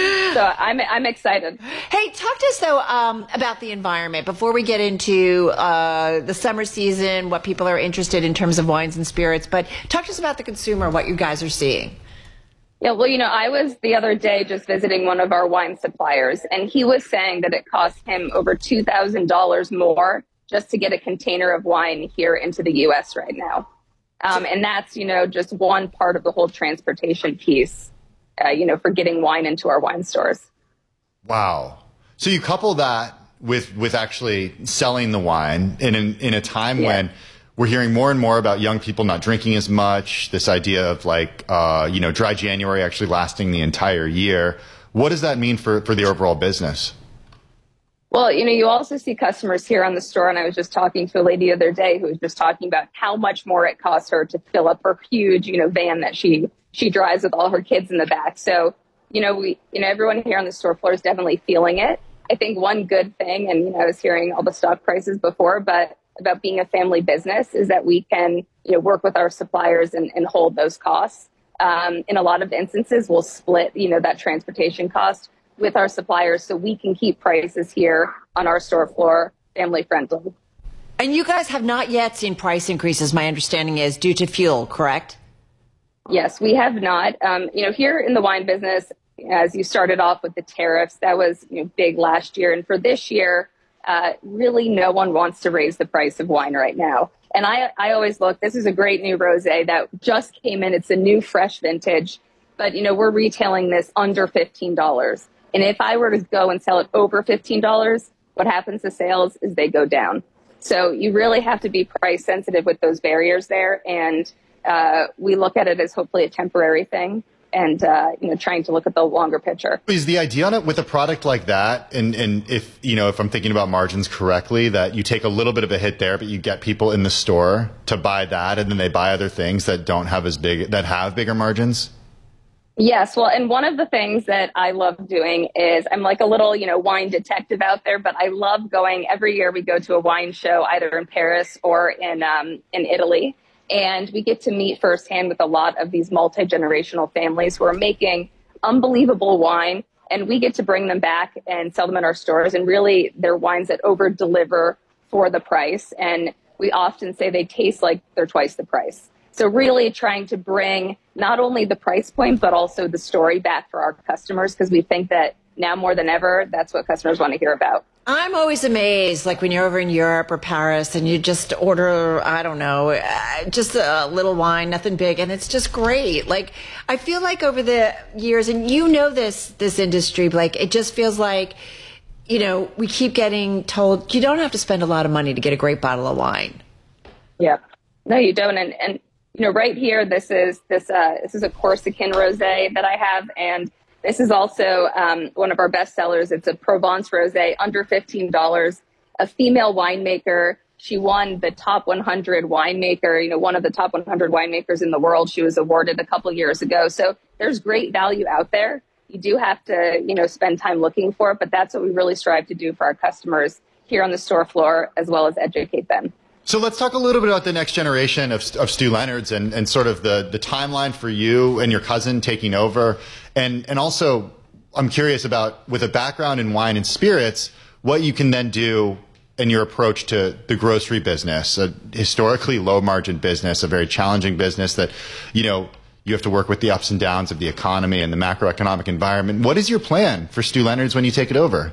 [SPEAKER 2] so I'm I'm excited.
[SPEAKER 3] Hey, talk to us though um, about the environment before we get into uh, the summer season, what people are interested in terms of wines and spirits. But talk to us about the consumer, what you guys are seeing.
[SPEAKER 2] Yeah, well, you know, I was the other day just visiting one of our wine suppliers, and he was saying that it costs him over two thousand dollars more just to get a container of wine here into the U S right now. Um, and that's, you know, just one part of the whole transportation piece, uh, you know, for getting wine into our wine stores.
[SPEAKER 1] Wow. So you couple that with with actually selling the wine in in, in a time yeah. when we're hearing more and more about young people not drinking as much, this idea of like, uh, you know, dry January actually lasting the entire year. What does that mean for, for the overall business?
[SPEAKER 2] Well, you know, you also see customers here on the store, and I was just talking to a lady the other day who was just talking about how much more it costs her to fill up her huge, you know, van that she she drives with all her kids in the back. So, you know, we, you know, everyone here on the store floor is definitely feeling it. I think one good thing, and, you know, I was hearing all the stock prices before, but about being a family business is that we can, you know, work with our suppliers and, and hold those costs. Um, in a lot of instances, we'll split, you know, that transportation cost with our suppliers so we can keep prices here on our store floor family friendly.
[SPEAKER 3] And you guys have not yet seen price increases, my understanding is, due to fuel, correct?
[SPEAKER 2] Yes, we have not. Um, you know, here in the wine business, as you started off with the tariffs, that was, you know, big last year. And for this year, uh, really no one wants to raise the price of wine right now. And I, I always look, this is a great new rosé that just came in. It's a new fresh vintage, but, you know, we're retailing this under fifteen dollars. And if I were to go and sell it over fifteen dollars, what happens to sales is they go down. So you really have to be price sensitive with those barriers there. And uh, we look at it as hopefully a temporary thing and, uh, you know, trying to look at the longer picture.
[SPEAKER 1] Is the idea on it with a product like that, and, and if, you know, if I'm thinking about margins correctly, that you take a little bit of a hit there, but you get people in the store to buy that and then they buy other things that don't have as big, that have bigger margins?
[SPEAKER 2] Yes. Well, and one of the things that I love doing is I'm like a little, you know, wine detective out there, but I love going every year. We go to a wine show either in Paris or in um, in Italy, and we get to meet firsthand with a lot of these multi-generational families who are making unbelievable wine, and we get to bring them back and sell them in our stores. And really, they're wines that over deliver for the price. And we often say they taste like they're twice the price. So really trying to bring not only the price point, but also the story back for our customers, because we think that now more than ever, that's what customers want to hear about.
[SPEAKER 3] I'm always amazed, like when you're over in Europe or Paris and you just order, I don't know, just a little wine, nothing big, and it's just great. Like, I feel like over the years, and you know this, this industry, Blake, it just feels like, you know, we keep getting told you don't have to spend a lot of money to get a great bottle of wine.
[SPEAKER 2] Yeah. No, you don't. And, and you know, right here, this is this uh, this is a Corsican rosé that I have, and this is also um, one of our best sellers. It's a Provence rosé, under fifteen dollars. A female winemaker. She won the top one hundred winemaker, you know, one of the top one hundred winemakers in the world. She was awarded a couple years ago. So there's great value out there. You do have to, you know, spend time looking for it, but that's what we really strive to do for our customers here on the store floor, as well as educate them.
[SPEAKER 1] So let's talk a little bit about the next generation of, of Stew Leonard's and, and sort of the, the timeline for you and your cousin taking over. And, and also, I'm curious about, with a background in wine and spirits, what you can then do in your approach to the grocery business, a historically low margin business, a very challenging business that, you know, you have to work with the ups and downs of the economy and the macroeconomic environment. What is your plan for Stew Leonard's when you take it over?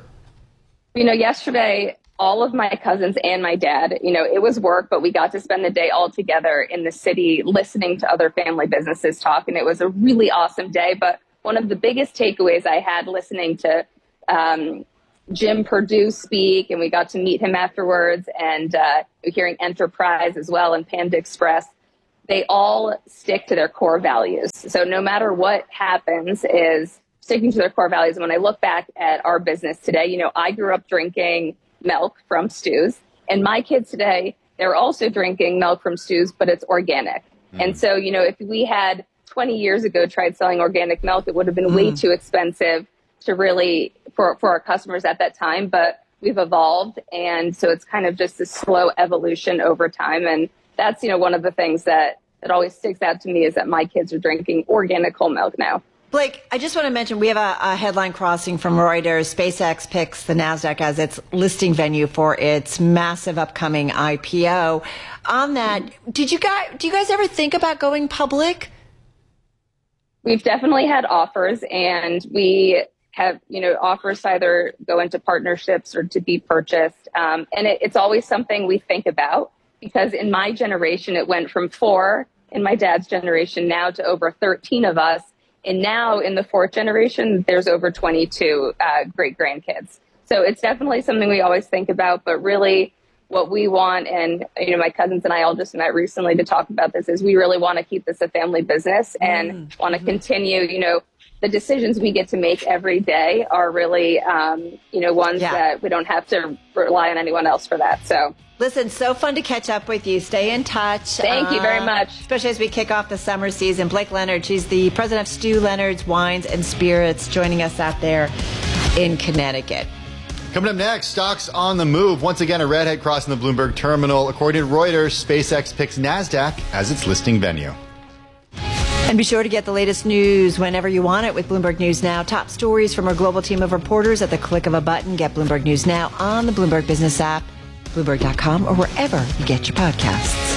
[SPEAKER 2] You know, yesterday, all of my cousins and my dad, you know, it was work, but we got to spend the day all together in the city listening to other family businesses talk. And it was a really awesome day. But one of the biggest takeaways I had listening to um, Jim Perdue speak, and we got to meet him afterwards, and uh, hearing Enterprise as well and Panda Express, they all stick to their core values. So no matter what happens is sticking to their core values. And when I look back at our business today, you know, I grew up drinking milk from Stews, and my kids today, they're also drinking milk from Stews, but it's organic. Mm. And so, you know, if we had twenty years ago tried selling organic milk, it would have been mm. way too expensive to really, for, for our customers at that time, but we've evolved. And so it's kind of just a slow evolution over time. And that's, you know, one of the things that, that always sticks out to me is that my kids are drinking organic whole milk now.
[SPEAKER 3] Blake, I just want to mention we have a, a headline crossing from Reuters. SpaceX picks the NASDAQ as its listing venue for its massive upcoming I P O. On that, did you guys, do you guys ever think about going public?
[SPEAKER 2] We've definitely had offers, and we have, you know, offers to either go into partnerships or to be purchased. Um, and it, it's always something we think about, because in my generation, it went from four in my dad's generation now to over thirteen of us. And now in the fourth generation, there's over twenty-two uh, great grandkids. So it's definitely something we always think about. But really what we want, and, you know, my cousins and I all just met recently to talk about this, is we really want to keep this a family business and mm. want to continue, you know, the decisions we get to make every day are really, um, you know, ones yeah. that we don't have to rely on anyone else for that. So.
[SPEAKER 3] Listen, so fun to catch up with you. Stay in touch.
[SPEAKER 2] Thank uh, you very much.
[SPEAKER 3] Especially as we kick off the summer season. Blake Leonard, she's the president of Stew Leonard's Wines and Spirits, joining us out there in Connecticut.
[SPEAKER 1] Coming up next, stocks on the move. Once again, a redhead crossing the Bloomberg terminal. According to Reuters, SpaceX picks NASDAQ as its listing venue.
[SPEAKER 3] And be sure to get the latest news whenever you want it with Bloomberg News Now. Top stories from our global team of reporters at the click of a button. Get Bloomberg News Now on the Bloomberg Business app, Bloomberg dot com, or wherever you get your podcasts.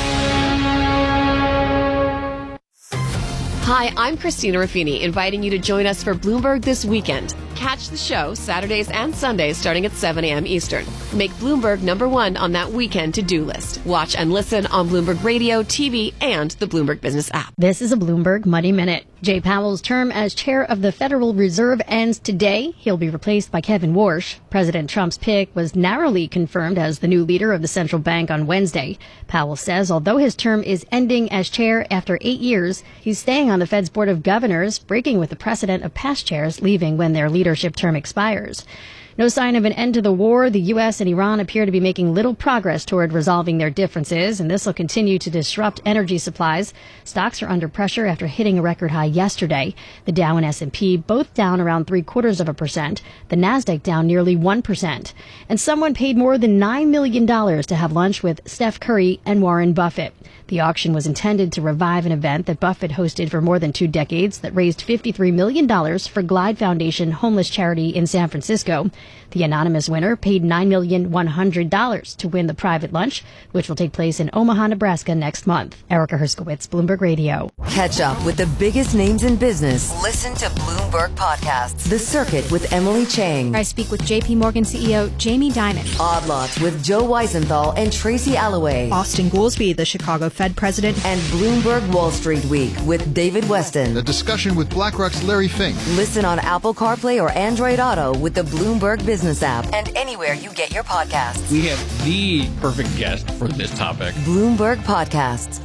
[SPEAKER 4] Hi, I'm Christina Ruffini, inviting you to join us for Bloomberg This Weekend. Catch the show Saturdays and Sundays starting at seven a.m. Eastern. Make Bloomberg number one on that weekend to-do list. Watch and listen on Bloomberg Radio, T V, and the Bloomberg Business app.
[SPEAKER 20] This is a Bloomberg Money Minute. Jay Powell's term as chair of the Federal Reserve ends today. He'll be replaced by Kevin Warsh. President Trump's pick was narrowly confirmed as the new leader of the central bank on Wednesday. Powell says although his term is ending as chair after eight years, he's staying on the Fed's Board of Governors, breaking with the precedent of past chairs leaving when their leadership term expires. No sign of an end to the war. The U S and Iran appear to be making little progress toward resolving their differences, and this will continue to disrupt energy supplies. Stocks are under pressure after hitting a record high yesterday. The Dow and S and P both down around three quarters of a percent. The Nasdaq down nearly one percent. And someone paid more than nine million dollars to have lunch with Steph Curry and Warren Buffett. The auction was intended to revive an event that Buffett hosted for more than two decades that raised fifty-three million dollars for Glide Foundation homeless charity in San Francisco. The anonymous winner paid nine million one hundred dollars to win the private lunch, which will take place in Omaha, Nebraska next month. Erica Herskowitz, Bloomberg Radio.
[SPEAKER 9] Catch up with the biggest names in business. Listen to Bloomberg Podcasts. The Circuit with Emily Chang.
[SPEAKER 5] I speak with J P Morgan C E O Jamie Dimon.
[SPEAKER 9] Odd Lots with Joe Weisenthal and Tracy Alloway.
[SPEAKER 23] Austin Goolsbee, the Chicago Fed president.
[SPEAKER 9] And Bloomberg Wall Street Week with David Weston.
[SPEAKER 17] A discussion with BlackRock's Larry Fink.
[SPEAKER 9] Listen on Apple CarPlay or Android Auto with the Bloomberg Business app and anywhere you get your podcasts.
[SPEAKER 24] We have the perfect guest for this topic.
[SPEAKER 9] Bloomberg Podcasts.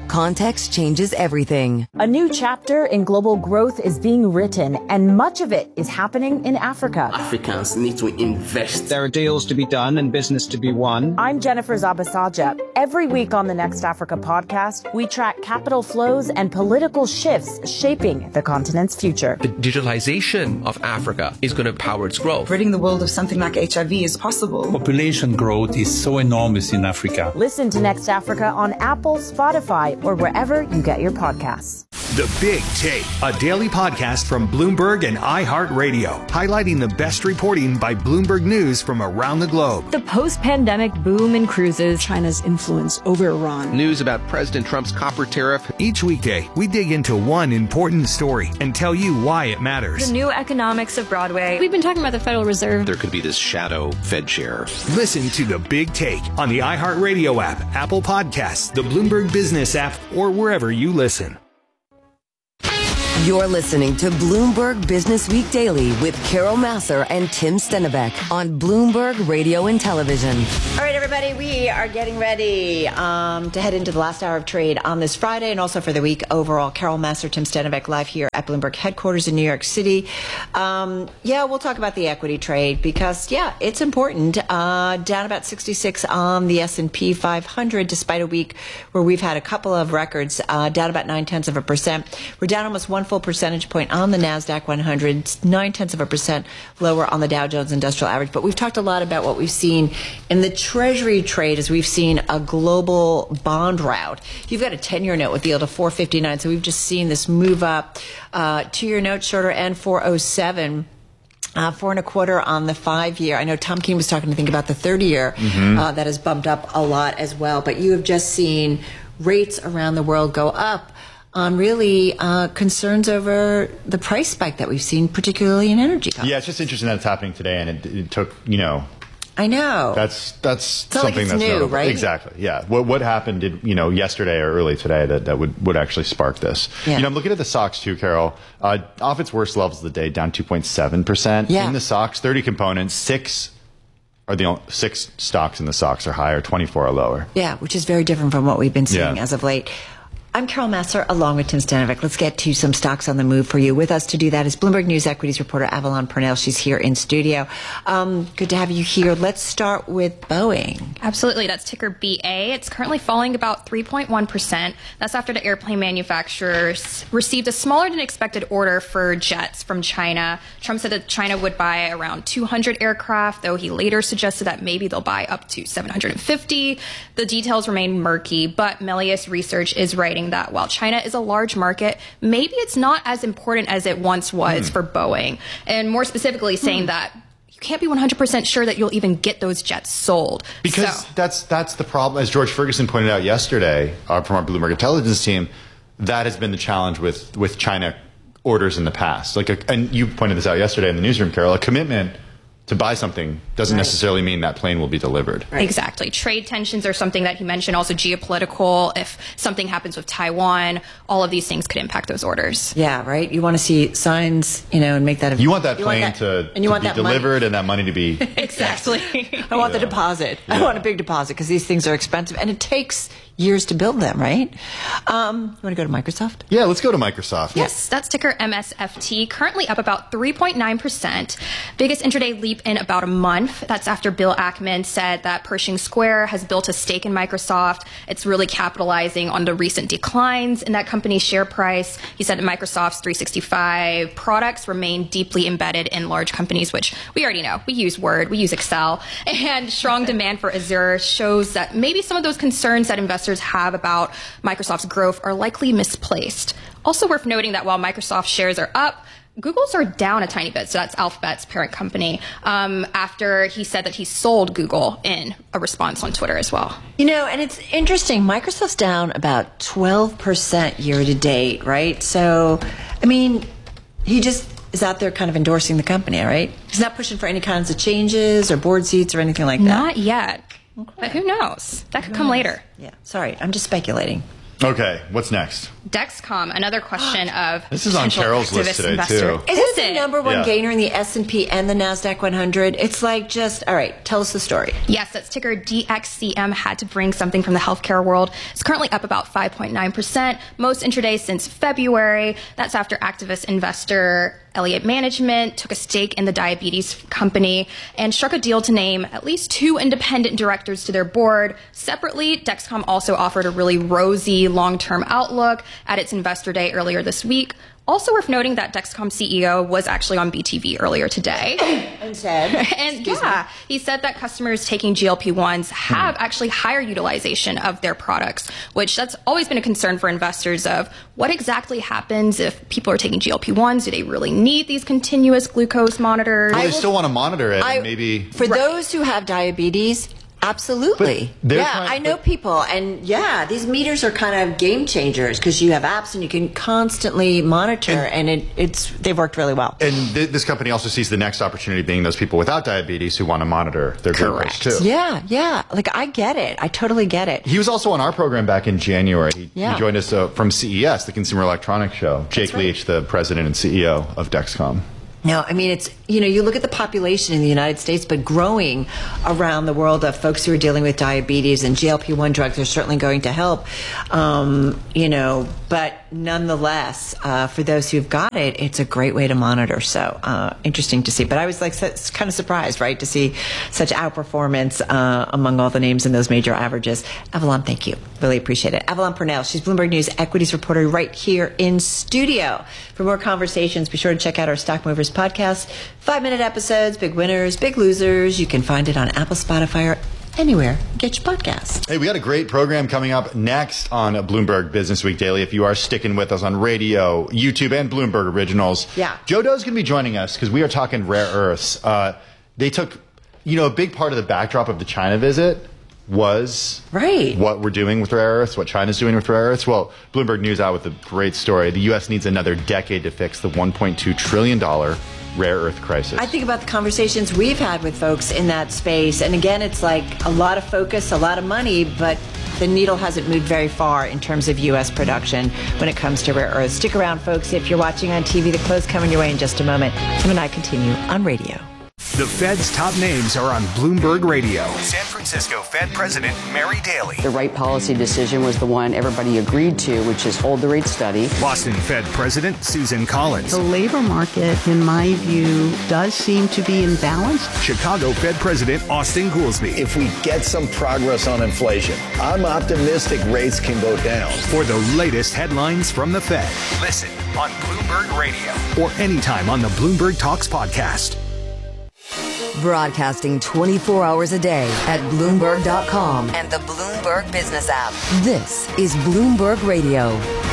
[SPEAKER 9] Context changes everything.
[SPEAKER 6] A new chapter in global growth is being written, and much of it is happening in Africa.
[SPEAKER 7] Africans need to invest.
[SPEAKER 8] There are deals to be done and business to be won.
[SPEAKER 6] I'm Jennifer Zabasaja. Every week on the Next Africa podcast, we track capital flows and political shifts shaping the continent's future.
[SPEAKER 24] The digitalization of Africa is going to power its growth.
[SPEAKER 25] Ridding the world of something like H I V is possible.
[SPEAKER 26] Population growth is so enormous in Africa.
[SPEAKER 6] Listen to Next Africa on Apple, Spotify, or wherever you get your podcasts.
[SPEAKER 16] The Big Take, a daily podcast from Bloomberg and iHeartRadio, highlighting the best reporting by Bloomberg News from around the globe.
[SPEAKER 27] The post-pandemic boom in cruises, China's influence over Iran.
[SPEAKER 22] News about President Trump's copper tariff.
[SPEAKER 16] Each weekday, we dig into one important story and tell you why it matters.
[SPEAKER 27] The new economics of Broadway.
[SPEAKER 20] We've been talking about the Federal Reserve.
[SPEAKER 22] There could be this shadow Fed chair.
[SPEAKER 16] Listen to The Big Take on the iHeartRadio app, Apple Podcasts, the Bloomberg Business app, or wherever you listen.
[SPEAKER 9] You're listening to Bloomberg Business Week Daily with Carol Massar and Tim Stennebeck on Bloomberg Radio and Television.
[SPEAKER 3] All right, everybody, we are getting ready um, to head into the last hour of trade on this Friday and also for the week overall. Carol Massar, Tim Stennebeck live here at Bloomberg headquarters in New York City. Um, yeah, we'll talk about the equity trade because, yeah, it's important. Uh, down about sixty-six on the S and P five hundred despite a week where we've had a couple of records, uh, down about nine-tenths of a percent. We're down almost one full percentage point on the NASDAQ one hundred, nine-tenths of a percent lower on the Dow Jones Industrial Average. But we've talked a lot about what we've seen in the Treasury trade as we've seen a global bond rout. You've got a ten-year note with the yield of four fifty-nine, so we've just seen this move up. Uh, two-year note, shorter end, four oh seven. Uh, four and a quarter on the five-year. I know Tom Keene was talking, I think, about the thirty-year. Mm-hmm. Uh, that has bumped up a lot as well. But you have just seen rates around the world go up on really uh, concerns over the price spike that we've seen, particularly in energy companies.
[SPEAKER 1] Yeah, it's just interesting that it's happening today, and it, it took, you know...
[SPEAKER 3] I know.
[SPEAKER 1] That's that's
[SPEAKER 3] something
[SPEAKER 1] like
[SPEAKER 3] it's
[SPEAKER 1] that's
[SPEAKER 3] new,
[SPEAKER 1] notable.
[SPEAKER 3] right?
[SPEAKER 1] Exactly. Yeah. What what happened did you know yesterday or early today that, that would, would actually spark this?
[SPEAKER 3] Yeah.
[SPEAKER 1] You know, I'm looking at the S O X too, Carol. Uh, off its worst levels of the day, down two point seven percent.
[SPEAKER 3] Yeah.
[SPEAKER 1] In the S O X, thirty components, six are the only, six stocks in the S O X are higher, twenty-four are lower.
[SPEAKER 3] Yeah, which is very different from what we've been seeing
[SPEAKER 1] Yeah.
[SPEAKER 3] as of late. I'm Carol Massar, along with Tim Stennebeck. Let's get to some stocks on the move for you. With us to do that is Bloomberg News equities reporter Avalon Purnell. She's here in studio. Um, good to have you here. Let's start with Boeing.
[SPEAKER 28] Absolutely. That's ticker B A. It's currently falling about three point one percent. That's after the airplane manufacturers received a smaller than expected order for jets from China. Trump said that China would buy around two hundred aircraft, though he later suggested that maybe they'll buy up to seven hundred fifty. The details remain murky, but Melius Research is writing that while China is a large market, maybe it's not as important as it once was mm. for Boeing. And more specifically saying mm. that you can't be one hundred percent sure that you'll even get those jets sold.
[SPEAKER 1] Because so. that's that's the problem. As George Ferguson pointed out yesterday uh, from our Bloomberg Intelligence team, that has been the challenge with, with China orders in the past. Like, a, and you pointed this out yesterday in the newsroom, Carol, a commitment to buy something doesn't right. necessarily mean that plane will be delivered.
[SPEAKER 28] Right. Exactly. Trade tensions are something that he mentioned, also geopolitical. If something happens with Taiwan, all of these things could impact those orders.
[SPEAKER 3] Yeah, right? You want to see signs, you know, and make that...
[SPEAKER 1] You want that plane want that, to,
[SPEAKER 3] and you
[SPEAKER 1] to
[SPEAKER 3] want
[SPEAKER 1] be
[SPEAKER 3] that
[SPEAKER 1] delivered
[SPEAKER 3] money.
[SPEAKER 1] and that money to be...
[SPEAKER 28] Exactly.
[SPEAKER 3] I want
[SPEAKER 1] yeah.
[SPEAKER 3] the deposit.
[SPEAKER 1] Yeah.
[SPEAKER 3] I want a big deposit because these things are expensive and it takes years to build them, right? Um, you want to go to Microsoft?
[SPEAKER 1] Yeah, let's go to Microsoft.
[SPEAKER 28] Yes, that's ticker M S F T, currently up about three point nine percent. Biggest intraday leap in about a month. That's after Bill Ackman said that Pershing Square has built a stake in Microsoft. It's really capitalizing on the recent declines in that company's share price. He said that Microsoft's three sixty-five products remain deeply embedded in large companies, which we already know. We use Word, we use Excel, and strong demand for Azure shows that maybe some of those concerns that investors have about Microsoft's growth are likely misplaced. Also worth noting that while Microsoft shares are up, Google's are down a tiny bit. So that's Alphabet's parent company, um, after he said that he sold Google in a response on Twitter as well.
[SPEAKER 3] You know, and it's interesting. Microsoft's down about twelve percent year to date, right? So, I mean, he just is out there kind of endorsing the company, right? He's not pushing for any kinds of changes or board seats or anything like that.
[SPEAKER 28] Not yet. Okay. But who knows? That could come later.
[SPEAKER 3] Yeah. Sorry, I'm just speculating.
[SPEAKER 1] Okay, what's next?
[SPEAKER 28] Dexcom, another question of
[SPEAKER 1] this is on Carol's list today
[SPEAKER 28] investor.
[SPEAKER 1] too.
[SPEAKER 3] Is it the number one
[SPEAKER 1] yeah.
[SPEAKER 3] gainer in the S and P and the NASDAQ one hundred? It's like just, all right, tell us the story.
[SPEAKER 28] Yes, that's ticker D X C M. Had to bring something from the healthcare world. It's currently up about five point nine percent, most intraday since February. That's after activist investor Elliott Management took a stake in the diabetes company and struck a deal to name at least two independent directors to their board. Separately, Dexcom also offered a really rosy long-term outlook at its investor day earlier this week. Also worth noting that Dexcom C E O was actually on B T V earlier today.
[SPEAKER 3] And said?
[SPEAKER 28] and yeah, me. he said that customers taking G L P ones have hmm. actually higher utilization of their products, which that's always been a concern for investors of what exactly happens if people are taking G L P ones. Do they really need these continuous glucose monitors?
[SPEAKER 1] Well, they still want to monitor it.
[SPEAKER 3] I,
[SPEAKER 1] and maybe
[SPEAKER 3] For right. those who have diabetes, absolutely. Yeah, trying, I know but, people. And yeah, these meters are kind of game changers because you have apps and you can constantly monitor and, and it, it's they've worked really well.
[SPEAKER 1] And th- this company also sees the next opportunity being those people without diabetes who want to monitor their glucose too.
[SPEAKER 3] Yeah, yeah. Like I get it. I totally get it.
[SPEAKER 1] He was also on our program back in January. He,
[SPEAKER 3] yeah.
[SPEAKER 1] he joined us uh, from C E S, the Consumer Electronics Show. Jake right. Leach, the president and C E O of Dexcom.
[SPEAKER 3] No, I mean, it's, you know, you look at the population in the United States, but growing around the world of folks who are dealing with diabetes, and G L P one drugs are certainly going to help, um, you know, but nonetheless, uh, for those who've got it, it's a great way to monitor. So uh, interesting to see. But I was like so, kind of surprised, right, to see such outperformance uh, among all the names in those major averages. Avalon, thank you. Really appreciate it. Avalon Purnell, she's Bloomberg News equities reporter right here in studio. For more conversations, be sure to check out our Stock Movers podcast. Five-minute episodes, big winners, big losers. You can find it on Apple, Spotify, or anywhere you get your podcasts.
[SPEAKER 1] Hey, we got a great program coming up next on Bloomberg Business Week Daily. If you are sticking with us on radio, YouTube, and Bloomberg Originals,
[SPEAKER 3] yeah.
[SPEAKER 1] Joe Doe's going to be joining us because we are talking rare earths. Uh, they took, you know, a big part of the backdrop of the China visit was
[SPEAKER 3] right.
[SPEAKER 1] what we're doing with rare earths, what China's doing with rare earths. Well, Bloomberg News out with a great story. The U S needs another decade to fix the one point two trillion dollars rare earth crisis.
[SPEAKER 3] I think about the conversations we've had with folks in that space. And again, it's like a lot of focus, a lot of money, but the needle hasn't moved very far in terms of U S production when it comes to rare earths. Stick around, folks. If you're watching on T V, the close coming your way in just a moment. Tim and I continue on radio.
[SPEAKER 16] The Fed's top names are on Bloomberg Radio. San Francisco Fed President Mary Daly.
[SPEAKER 10] The right policy decision was the one everybody agreed to, which is hold the rate steady.
[SPEAKER 16] Boston Fed President Susan Collins.
[SPEAKER 11] The labor market, in my view, does seem to be imbalanced.
[SPEAKER 16] Chicago Fed President Austin Goolsbee.
[SPEAKER 13] If we get some progress on inflation, I'm optimistic rates can go down.
[SPEAKER 16] For the latest headlines from the Fed, listen on Bloomberg Radio or anytime on the Bloomberg Talks podcast.
[SPEAKER 9] Broadcasting twenty-four hours a day at Bloomberg dot com and the Bloomberg Business app. This is Bloomberg Radio.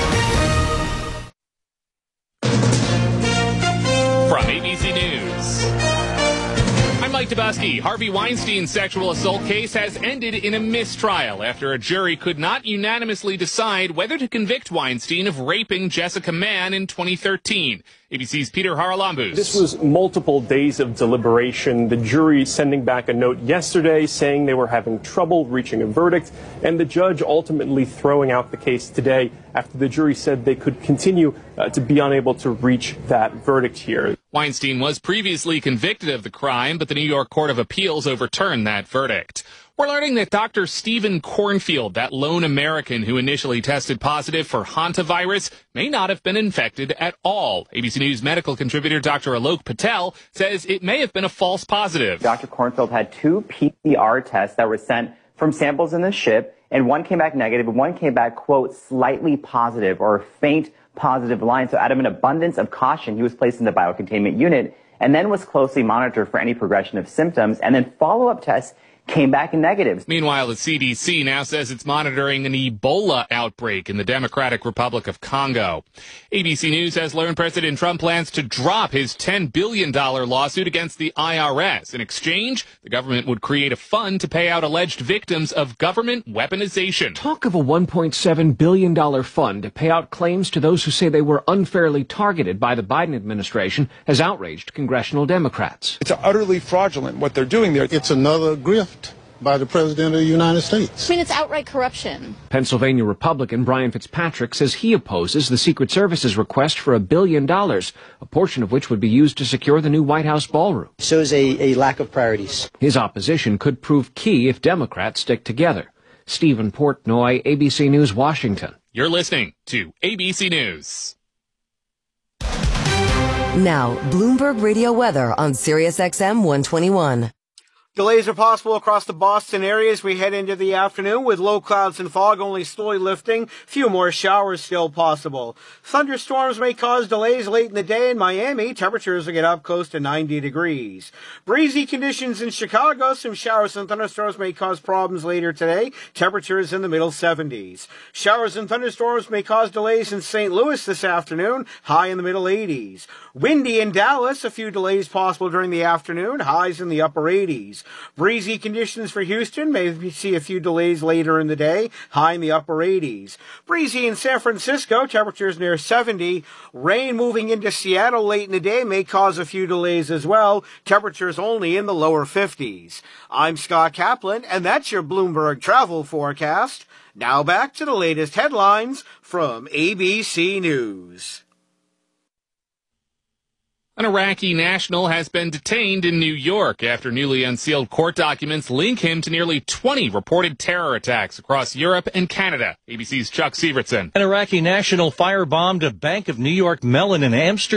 [SPEAKER 14] From A B C News, I'm Mike Dubusky. Harvey Weinstein's sexual assault case has ended in a mistrial after a jury could not unanimously decide whether to convict Weinstein of raping Jessica Mann in twenty thirteen. A B C's Peter Haralambous.
[SPEAKER 15] This was multiple days of deliberation, the jury sending back a note yesterday saying they were having trouble reaching a verdict, and the judge ultimately throwing out the case today after the jury said they could continue uh, to be unable to reach that verdict here.
[SPEAKER 14] Weinstein was previously convicted of the crime, but the New York Court of Appeals overturned that verdict. We're learning that Doctor Stephen Cornfield, that lone American who initially tested positive for hantavirus, may not have been infected at all. A B C News medical contributor Doctor Alok Patel says it may have been a false positive.
[SPEAKER 18] Doctor Cornfield had two P C R tests that were sent from samples in the ship, and one came back negative, and one came back, quote, slightly positive or a faint positive line. So out of an abundance of caution, he was placed in the biocontainment unit and then was closely monitored for any progression of symptoms, and then follow-up tests came back negative.
[SPEAKER 14] Meanwhile, the C D C now says it's monitoring an Ebola outbreak in the Democratic Republic of Congo. A B C News has learned President Trump plans to drop his ten billion dollars lawsuit against the I R S. In exchange, the government would create a fund to pay out alleged victims of government weaponization.
[SPEAKER 19] Talk of a one point seven billion dollars fund to pay out claims to those who say they were unfairly targeted by the Biden administration has outraged congressional Democrats.
[SPEAKER 21] It's utterly fraudulent what they're doing there.
[SPEAKER 29] It's another grift.
[SPEAKER 2] by the President of the United States.
[SPEAKER 4] I mean, it's outright corruption.
[SPEAKER 19] Pennsylvania Republican Brian Fitzpatrick says he opposes the Secret Service's request for a billion dollars, a portion of which would be used to secure the new White House ballroom.
[SPEAKER 5] Shows a, a lack of priorities.
[SPEAKER 19] His opposition could prove key if Democrats stick together. Stephen Portnoy, A B C News, Washington.
[SPEAKER 14] You're listening to A B C News.
[SPEAKER 9] Now, Bloomberg Radio weather on Sirius X M one twenty-one.
[SPEAKER 7] Delays are possible across the Boston area as we head into the afternoon, with low clouds and fog only slowly lifting. Few more showers still possible. Thunderstorms may cause delays late in the day in Miami. Temperatures will get up close to ninety degrees. Breezy conditions in Chicago. Some showers and thunderstorms may cause problems later today. Temperatures in the middle seventies. Showers and thunderstorms may cause delays in Saint Louis this afternoon. High in the middle eighties. Windy in Dallas. A few delays possible during the afternoon. Highs in the upper eighties. Breezy conditions for Houston. Maybe see a few delays later in the day. High in the upper eighties. Breezy in San Francisco. Temperatures near seventy. Rain moving into Seattle late in the day may cause a few delays as well. Temperatures only in the lower fifties. I'm Scott Kaplan, and that's your Bloomberg travel forecast. Now back to the latest headlines from A B C News.
[SPEAKER 14] An Iraqi national has been detained in New York after newly unsealed court documents link him to nearly twenty reported terror attacks across Europe and Canada. A B C's Chuck Sievertson.
[SPEAKER 12] An Iraqi national firebombed a Bank of New York Mellon in Amsterdam.